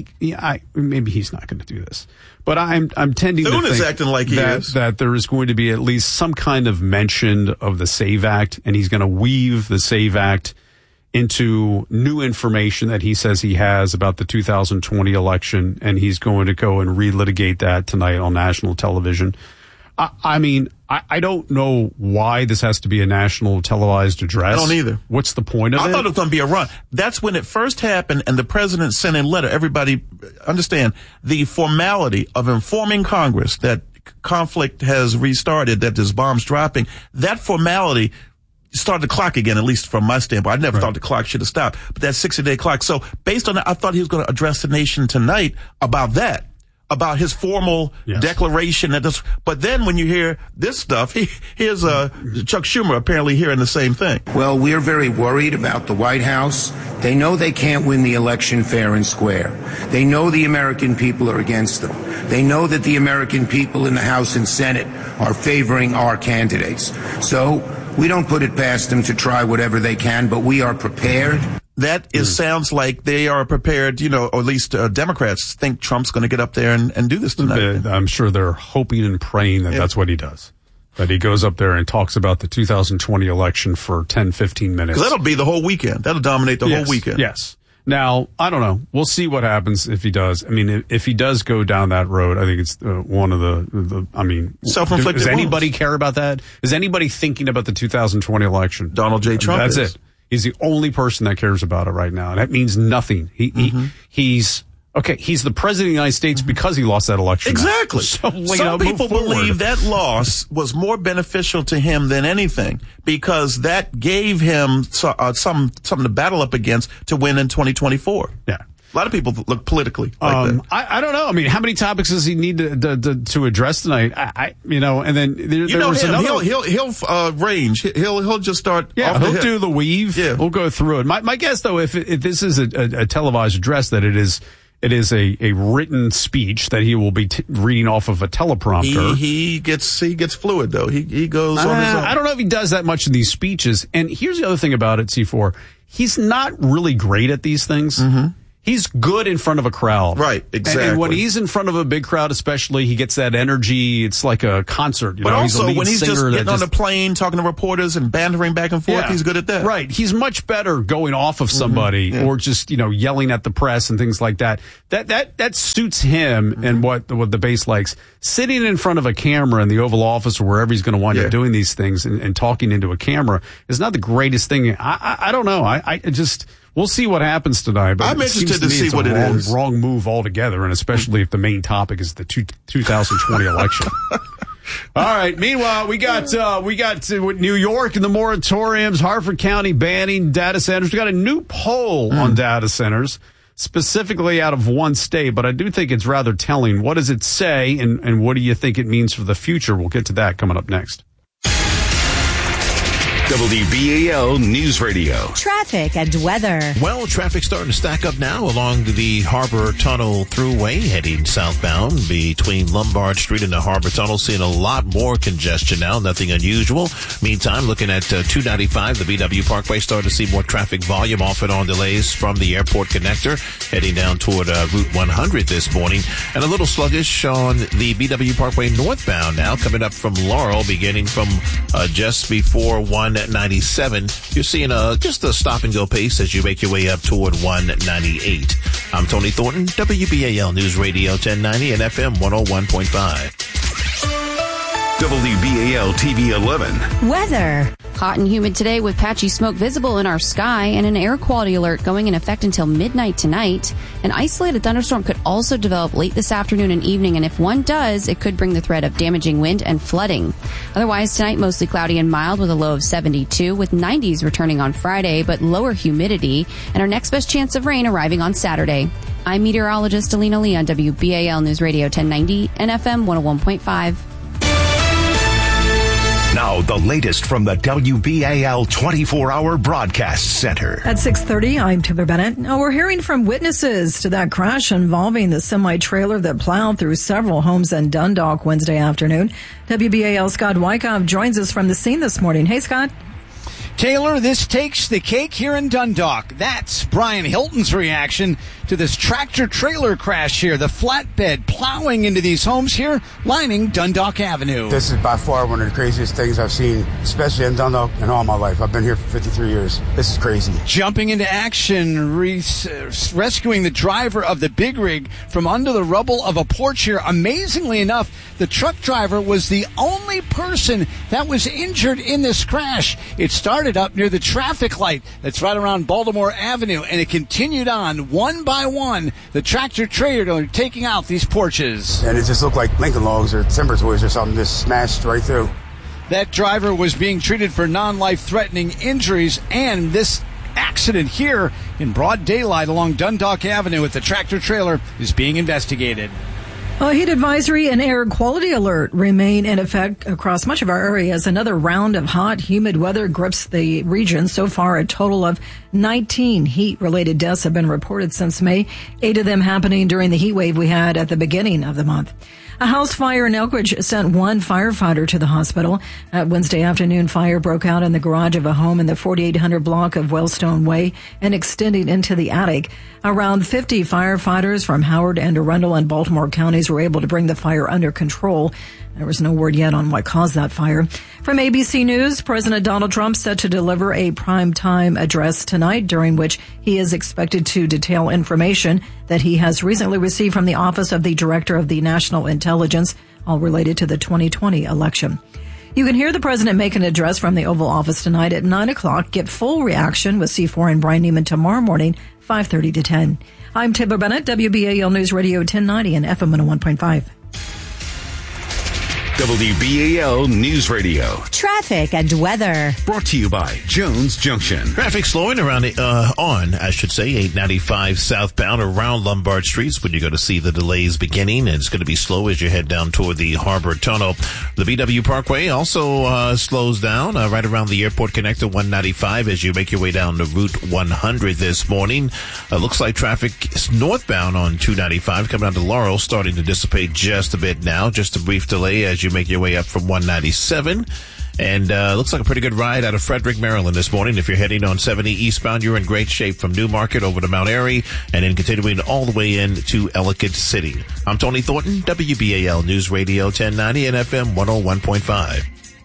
S1: maybe he's not going to do this. But I'm tending
S2: Thune
S1: to think
S2: acting like
S1: that there is going to be at least some kind of mention of the SAVE Act, and he's going to weave the SAVE Act into new information that he says he has about the 2020 election, and he's going to go and relitigate that tonight on national television. I mean, I don't know why this has to be a national televised address.
S2: I don't either.
S1: What's the point of it?
S2: I thought it was going to be a run. That's when it first happened, and the president sent a letter. Everybody understand the formality of informing Congress that conflict has restarted, that there's bombs dropping. That formality started the clock again, at least from my standpoint. I never thought the clock should have stopped, but that 60-day clock. So based on that, I thought he was going to address the nation tonight about that, about his formal declaration. But then when you hear this stuff, here's Chuck Schumer apparently hearing the same thing.
S14: Well, we're very worried about the White House. They know they can't win the election fair and square. They know the American people are against them. They know that the American people in the House and Senate are favoring our candidates. So we don't put it past them to try whatever they can, but we are prepared.
S2: That sounds like they are prepared, or at least Democrats think Trump's going to get up there and do this tonight.
S1: I'm sure they're hoping and praying that that's what he does. That he goes up there and talks about the 2020 election for 10, 15 minutes.
S2: Because that'll be the whole weekend. That'll dominate the whole weekend.
S1: Yes. Now, I don't know. We'll see what happens if he does. I mean, if he does go down that road, I think it's one of the
S2: self-inflicted
S1: does anybody care about that? Is anybody thinking about the 2020 election?
S2: Donald J. Trump
S1: That's it. He's the only person that cares about it right now, and that means nothing. He's the president of the United States because he lost that election.
S2: Exactly.
S1: So,
S2: some people believe that loss was more beneficial to him than anything because that gave him something to battle up against to win in 2024.
S1: Yeah.
S2: A lot of people look politically like that.
S1: I don't know. I mean, how many topics does he need to address tonight? And then there's another.
S2: He'll range. He'll just start.
S1: Yeah, he'll do the weave. Yeah, we'll go through it. My guess, though, if this is a televised address, that it It is a written speech that he will be reading off of a teleprompter.
S2: He gets fluid though. He goes on his own.
S1: I don't know if he does that much in these speeches. And here's the other thing about it, C4. He's not really great at these things. Mm-hmm. He's good in front of a crowd.
S2: Right, exactly.
S1: And when he's in front of a big crowd, especially, he gets that energy. It's like a concert.
S2: But also, when he's just getting on the plane, talking to reporters and bantering back and forth, he's good at that.
S1: Right. He's much better going off of somebody or just, yelling at the press and things like that. That suits him and what the base likes. Sitting in front of a camera in the Oval Office or wherever he's going to wind up doing these things and talking into a camera is not the greatest thing. I don't know. I just... We'll see what happens tonight. But
S2: I'm interested to see what it is.
S1: Wrong move altogether, and especially if the main topic is the 2020 election. All right. Meanwhile, we got New York and the moratoriums, Harford County banning data centers. We got a new poll on data centers, specifically out of one state, but I do think it's rather telling. What does it say, and what do you think it means for the future? We'll get to that coming up next.
S21: WBAL News Radio.
S5: Traffic and weather.
S6: Well, traffic's starting to stack up now along the Harbor Tunnel Thruway heading southbound between Lombard Street and the Harbor Tunnel. Seeing a lot more congestion now, nothing unusual. Meantime, looking at 295, the BW Parkway, starting to see more traffic volume off and on delays from the airport connector heading down toward Route 100 this morning. And a little sluggish on the BW Parkway northbound now, coming up from Laurel, beginning from just before 197. You're seeing just a stop-and-go pace as you make your way up toward 198. I'm Tony Thornton, WBAL News Radio 1090 and FM 101.5.
S21: WBAL TV 11.
S5: Weather.
S7: Hot and humid today with patchy smoke visible in our sky and an air quality alert going in effect until midnight tonight. An isolated thunderstorm could also develop late this afternoon and evening, and if one does, it could bring the threat of damaging wind and flooding. Otherwise, tonight mostly cloudy and mild with a low of 72, with 90s returning on Friday, but lower humidity, and our next best chance of rain arriving on Saturday. I'm meteorologist Alina Lee on WBAL News Radio 1090 and FM 101.5.
S4: Now, the latest from the WBAL 24-hour broadcast center.
S9: At 6:30, I'm Timber Bennett. Now, we're hearing from witnesses to that crash involving the semi-trailer that plowed through several homes in Dundalk Wednesday afternoon. WBAL Scott Wyckoff joins us from the scene this morning. Hey, Scott.
S17: Taylor, this takes the cake here in Dundalk. That's Brian Hilton's reaction to this tractor-trailer crash here. The flatbed plowing into these homes here, lining Dundalk Avenue.
S18: This is by far one of the craziest things I've seen, especially in Dundalk, in all my life. I've been here for 53 years. This is crazy.
S17: Jumping into action, rescuing the driver of the big rig from under the rubble of a porch here. Amazingly enough, the truck driver was the only person that was injured in this crash. It started up near the traffic light that's right around Baltimore Avenue, and it continued on one by one, the tractor trailer taking out these porches.
S18: And it just looked like Lincoln logs or timber toys or something just smashed right through.
S17: That driver was being treated for non-life-threatening injuries, and this accident here in broad daylight along Dundalk Avenue with the tractor trailer is being investigated.
S9: A heat advisory and air quality alert remain in effect across much of our area as another round of hot, humid weather grips the region. So far, a total of 19 heat-related deaths have been reported since May, 8 of them happening during the heat wave we had at the beginning of the month. A house fire in Elkridge sent one firefighter to the hospital. Wednesday afternoon, fire broke out in the garage of a home in the 4800 block of Wellstone Way and extending into the attic. Around 50 firefighters from Howard and Arundel and Baltimore counties were able to bring the fire under control. There was no word yet on what caused that fire. From ABC News, President Donald Trump set to deliver a primetime address tonight, during which he is expected to detail information that he has recently received from the Office of the Director of the National Intelligence, all related to the 2020 election. You can hear the president make an address from the Oval Office tonight at 9 o'clock. Get full reaction with C4 and Brian Neiman tomorrow morning, 5:30 to 10. I'm Timber Bennett, WBAL News Radio 1090 and FM 101.5.
S21: WBAL News Radio.
S5: Traffic and weather.
S21: Brought to you by Jones Junction.
S6: Traffic slowing around 895 southbound around Lombard Streets when you go to see the delays beginning. And it's going to be slow as you head down toward the Harbor Tunnel. The BW Parkway also slows down right around the Airport Connector 195 as you make your way down to Route 100 this morning. Looks like traffic is northbound on 295 coming down to Laurel starting to dissipate just a bit now. Just a brief delay as you make your way up from 197. And looks like a pretty good ride out of Frederick, Maryland this morning. If you're heading on 70 eastbound, you're in great shape from Newmarket over to Mount Airy and then continuing all the way in to Ellicott City. I'm Tony Thornton, WBAL News Radio 1090 and FM 101.5.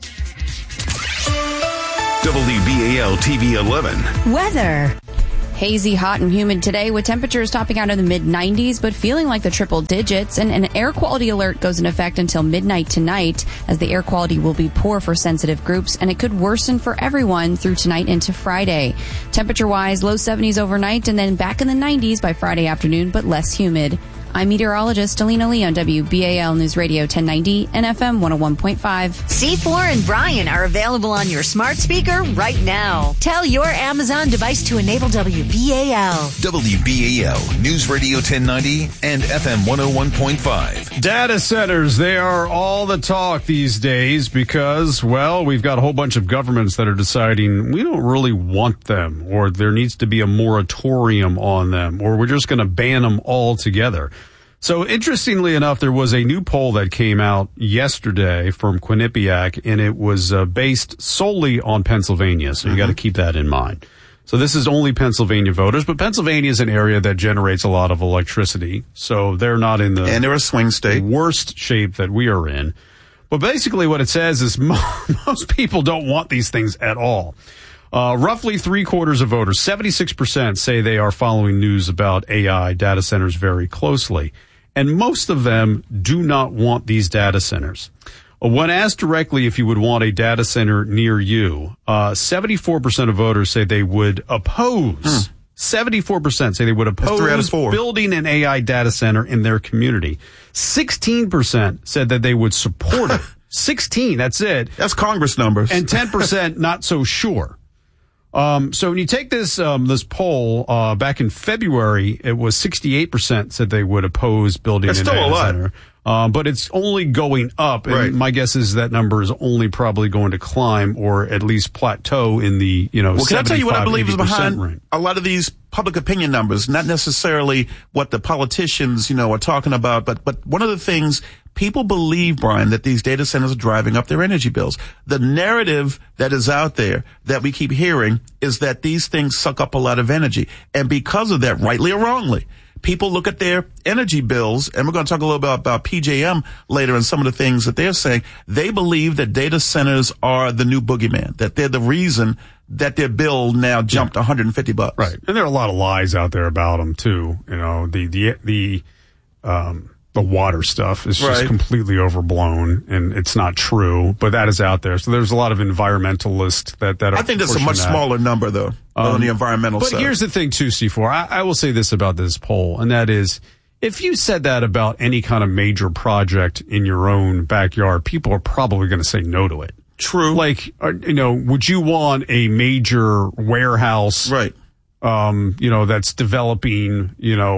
S21: WBAL TV 11.
S5: Weather.
S7: Hazy, hot, and humid today with temperatures topping out in the mid-90s but feeling like the triple digits. And an air quality alert goes in effect until midnight tonight as the air quality will be poor for sensitive groups and it could worsen for everyone through tonight into Friday. Temperature-wise, low 70s overnight and then back in the 90s by Friday afternoon but less humid. I'm meteorologist Alina Lee on WBAL News Radio 1090 and FM 101.5.
S5: C4 and Brian are available on your smart speaker right now. Tell your Amazon device to enable WBAL.
S21: WBAL News Radio 1090 and FM 101.5.
S1: Data centers, they are all the talk these days because, well, we've got a whole bunch of governments that are deciding we don't really want them, or there needs to be a moratorium on them, or we're just going to ban them altogether. So interestingly enough, there was a new poll that came out yesterday from Quinnipiac, and it was based solely on Pennsylvania. So you got to keep that in mind. So this is only Pennsylvania voters, but Pennsylvania is an area that generates a lot of electricity. So they're not in
S2: and they're a swing state,
S1: worst shape that we are in. But basically what it says is most people don't want these things at all. Roughly 3/4 of voters, 76% say they are following news about AI data centers very closely. And most of them do not want these data centers. When asked directly if you would want a data center near you, 74% of voters say they would oppose. 74% say they would oppose building an AI data center in their community. 16% said that they would support it. 16, that's it.
S2: That's Congress numbers.
S1: And 10% not so sure. So when you take this poll, back in February, it was 68% said they would oppose building an data center. But it's only going up. And my guess is that number is only probably going to climb or at least plateau in the,
S2: well, can I tell you what I believe is behind
S1: range.
S2: A lot of these public opinion numbers, not necessarily what the politicians, are talking about, but one of the things people believe, Brian, that these data centers are driving up their energy bills. The narrative that is out there that we keep hearing is that these things suck up a lot of energy. And because of that, rightly or wrongly, people look at their energy bills, and we're going to talk a little bit about PJM later and some of the things that they're saying. They believe that data centers are the new boogeyman, that they're the reason that their bill now jumped $150.
S1: Right. And there are a lot of lies out there about them too. The water stuff is just completely overblown and it's not true, but that is out there. So there's a lot of environmentalists that are.
S2: I think that's a much smaller number though on the environmental side.
S1: But here's the thing too, C4. I will say this about this poll, and that is, if you said that about any kind of major project in your own backyard, people are probably going to say no to it.
S2: True.
S1: Like, would you want a major warehouse?
S2: Right.
S1: That's developing,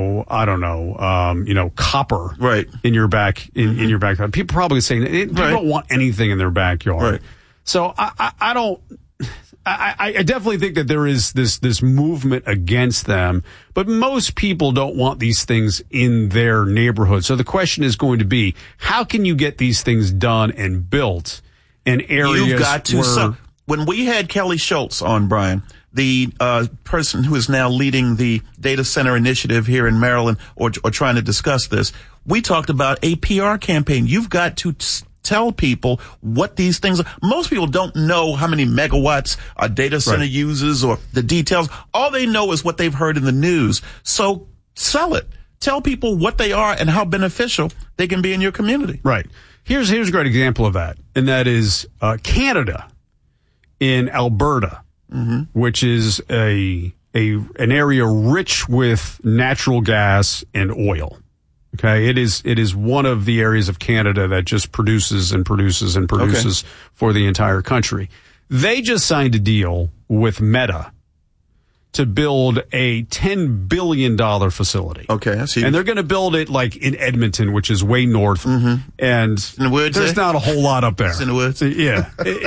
S1: copper.
S2: Right.
S1: In your backyard. People probably saying people don't want anything in their backyard.
S2: Right.
S1: So I definitely think that there is this movement against them, but most people don't want these things in their neighborhood. So the question is going to be, how can you get these things done and built in areas
S2: You've got to.
S1: where
S2: when we had Kelly Schultz on, Brian, the person who is now leading the data center initiative here in Maryland or trying to discuss this, we talked about a PR campaign. You've got to tell people what these things are. Most people don't know how many megawatts a data center uses or the details. All they know is what they've heard in the news. So sell it. Tell people what they are and how beneficial they can be in your community.
S1: Right. Here's a great example of that, and that is Canada in Alberta, which is an area rich with natural gas and oil. Okay, it is one of the areas of Canada that just produces and produces and produces for the entire country. They just signed a deal with Meta to build a $10 billion facility.
S2: Okay, I see.
S1: And they're going to build it like in Edmonton, which is way north. And
S2: in the woods,
S1: there's not a whole lot up there.
S2: It's in the woods.
S1: Yeah.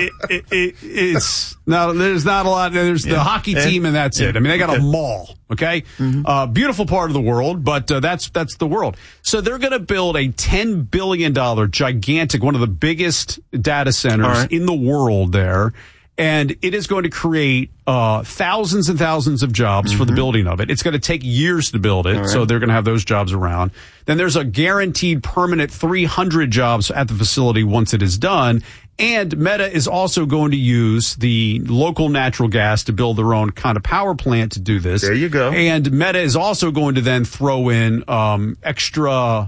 S1: It's not, there's not a lot. There's the hockey team and that's it. I mean, they got a mall. Okay. Beautiful part of the world, but that's the world. So they're going to build a $10 billion gigantic, one of the biggest data centers in the world there. And it is going to create thousands and thousands of jobs for the building of it. It's going to take years to build it, so they're going to have those jobs around. Then there's a guaranteed permanent 300 jobs at the facility once it is done. And Meta is also going to use the local natural gas to build their own kind of power plant to do this.
S2: There you go.
S1: And Meta is also going to then throw in extra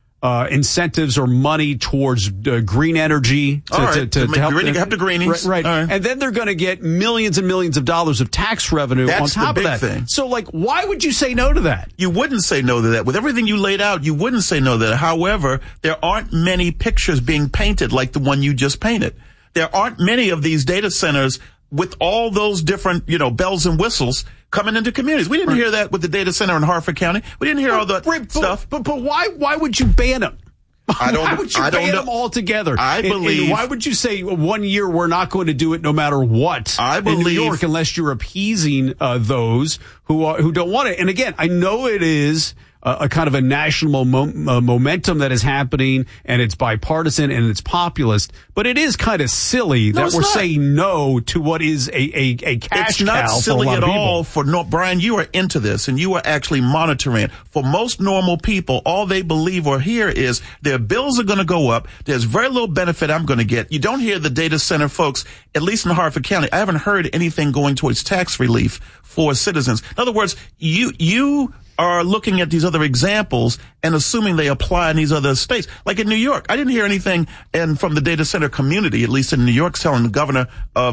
S1: incentives or money towards green energy to help
S2: the greenies.
S1: Right. And then they're going to get millions and millions of dollars of tax revenue on top of that.
S2: Thing.
S1: So, like, why would you say no to that?
S2: You wouldn't say no to that. With everything you laid out, you wouldn't say no to that. However, there aren't many pictures being painted like the one you just painted. There aren't many of these data centers with all those different, bells and whistles coming into communities. We didn't hear that with the data center in Harford County. We didn't hear all that stuff.
S1: But why would you ban them? Why would you ban them altogether?
S2: I believe.
S1: And why would you say 1 year we're not going to do it no matter what?
S2: I believe
S1: in New York, unless you're appeasing those who don't want it. And again, I know it is a kind of a national momentum that is happening, and it's bipartisan and it's populist, but it is kind of silly that we're saying no to what is a cash
S2: It's not
S1: cow
S2: silly
S1: for a lot
S2: at
S1: of people.
S2: all. Brian, you are into this, and you are actually monitoring it. For most normal people, all they believe or hear is their bills are going to go up. There's very little benefit I'm going to get. You don't hear the data center folks, at least in Harford County. I haven't heard anything going towards tax relief for citizens. In other words, you are looking at these other examples and assuming they apply in these other states. Like in New York, I didn't hear anything from the data center community, at least in New York, telling the governor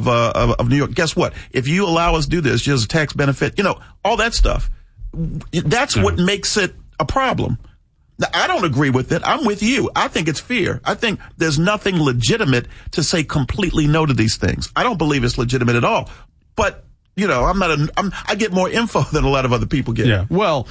S2: of New York, guess what? If you allow us to do this, there's a tax benefit, all that stuff. That's what makes it a problem. Now, I don't agree with it. I'm with you. I think it's fear. I think there's nothing legitimate to say completely no to these things. I don't believe it's legitimate at all. But I get more info than a lot of other people get.
S1: Yeah. Well,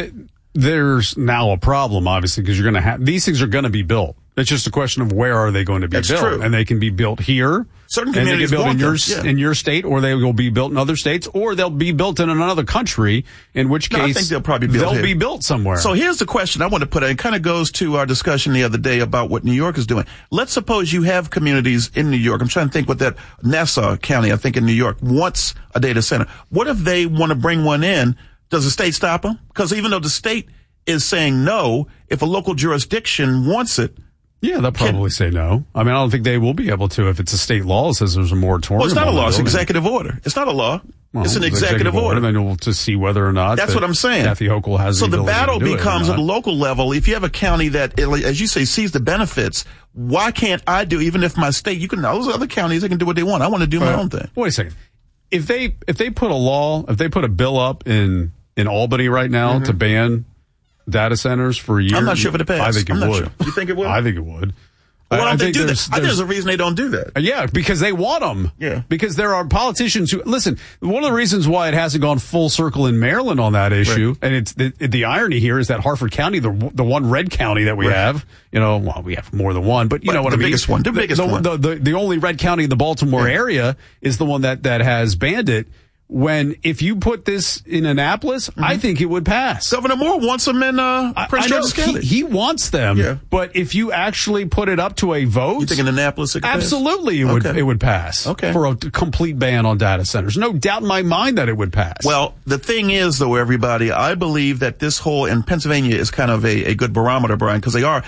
S1: there's now a problem, obviously, because you're going to have these things are going to be built. It's just a question of where are they going to be built,
S2: true.
S1: And they can be built here.
S2: Certain communities
S1: built in your state, or they will be built in other states, or they'll be built in another country. In which case,
S2: I think they'll probably
S1: be built somewhere.
S2: So here's the question I want to put. It kind of goes to our discussion the other day about what New York is doing. Let's suppose you have communities in New York. I'm trying to think what that Nassau County, I think in New York, wants a data center. What if they want to bring one in? Does the state stop them? Because even though the state is saying no, if a local jurisdiction wants it.
S1: Yeah, they'll probably say no. I mean, I don't think they will be able to if it's a state law that says there's a moratorium.
S2: Well, it's not a law. It's an executive order. It's not a law.
S1: Well,
S2: it's an executive order.
S1: Then we'll to see whether or not.
S2: That's what I'm saying.
S1: Kathy Hochul has.
S2: So the battle becomes
S1: at
S2: the local level. If you have a county that, as you say, sees the benefits, why can't I do? Even if my state, those other counties, they can do what they want. I want to do my own thing.
S1: Wait a second. If they put a bill up in Albany right now to ban data centers for years,
S2: I'm not sure if it passed.
S1: I think it would.
S2: Sure. You think it would?
S1: I think it would.
S2: Why don't they do that? I think there's a reason they don't do that.
S1: Yeah, because they want them.
S2: Yeah.
S1: Because there are politicians who, listen, one of the reasons why it hasn't gone full circle in Maryland on that issue, and it's the irony here is that Harford County, the one red county that we have, we have more than one, but you know what I mean?
S2: The biggest one.
S1: The only red county in the Baltimore area is the one that has banned it. If you put this in Annapolis, I think it would pass.
S2: Governor Moore wants them in Prince George's County.
S1: He wants them, but if you actually put it up to a vote,
S2: you think in Annapolis it could
S1: absolutely
S2: pass?
S1: It would pass.
S2: Okay.
S1: For a complete ban on data centers. No doubt in my mind that it would pass.
S2: Well, the thing is, though, everybody, I believe that this whole, and Pennsylvania is kind of a good barometer, Brian, because they are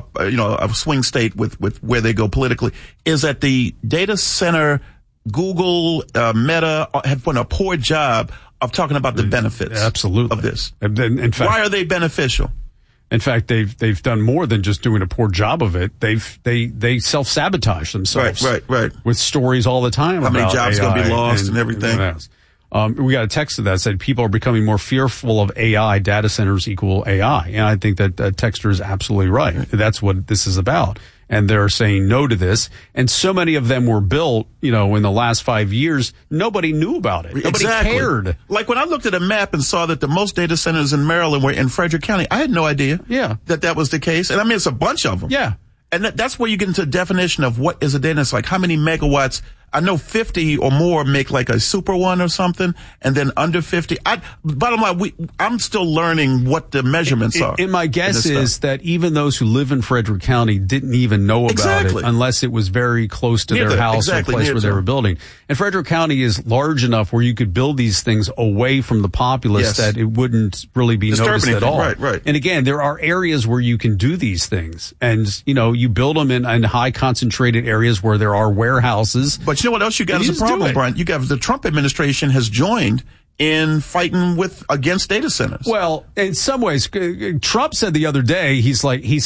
S2: a swing state with where they go politically, is that the data center Google, Meta have done a poor job of talking about the benefits of this.
S1: In fact,
S2: why are they beneficial?
S1: In fact, they've done more than just doing a poor job of it. They self-sabotage themselves.
S2: Right.
S1: With stories all the time
S2: how
S1: about
S2: many jobs
S1: AI
S2: going to be lost and everything.
S1: We got a text to that said people are becoming more fearful of AI. Data centers equal AI. And I think that texter is absolutely right. That's what this is about. And they're saying no to this. And so many of them were built, in the last 5 years. Nobody knew about it. Nobody cared.
S2: Like when I looked at a map and saw that the most data centers in Maryland were in Frederick County, I had no idea that was the case. And I mean, it's a bunch of them.
S1: Yeah.
S2: And that's where you get into the definition of what is a data center. It's like how many megawatts. I know 50 or more make like a super one or something, and then under 50. Bottom line, I'm still learning what the measurements are.
S1: And my guess is that even those who live in Frederick County didn't even know about it unless it was very close to their house or place where they were building. And Frederick County is large enough where you could build these things away from the populace that it wouldn't really be noticed at all.
S2: Right.
S1: And again, there are areas where you can do these things. And, you build them in high concentrated areas where there are warehouses.
S2: But you know what else you got as a problem, Brian? You got the Trump administration has joined in fighting against data centers.
S1: Well, in some ways, Trump said the other day, he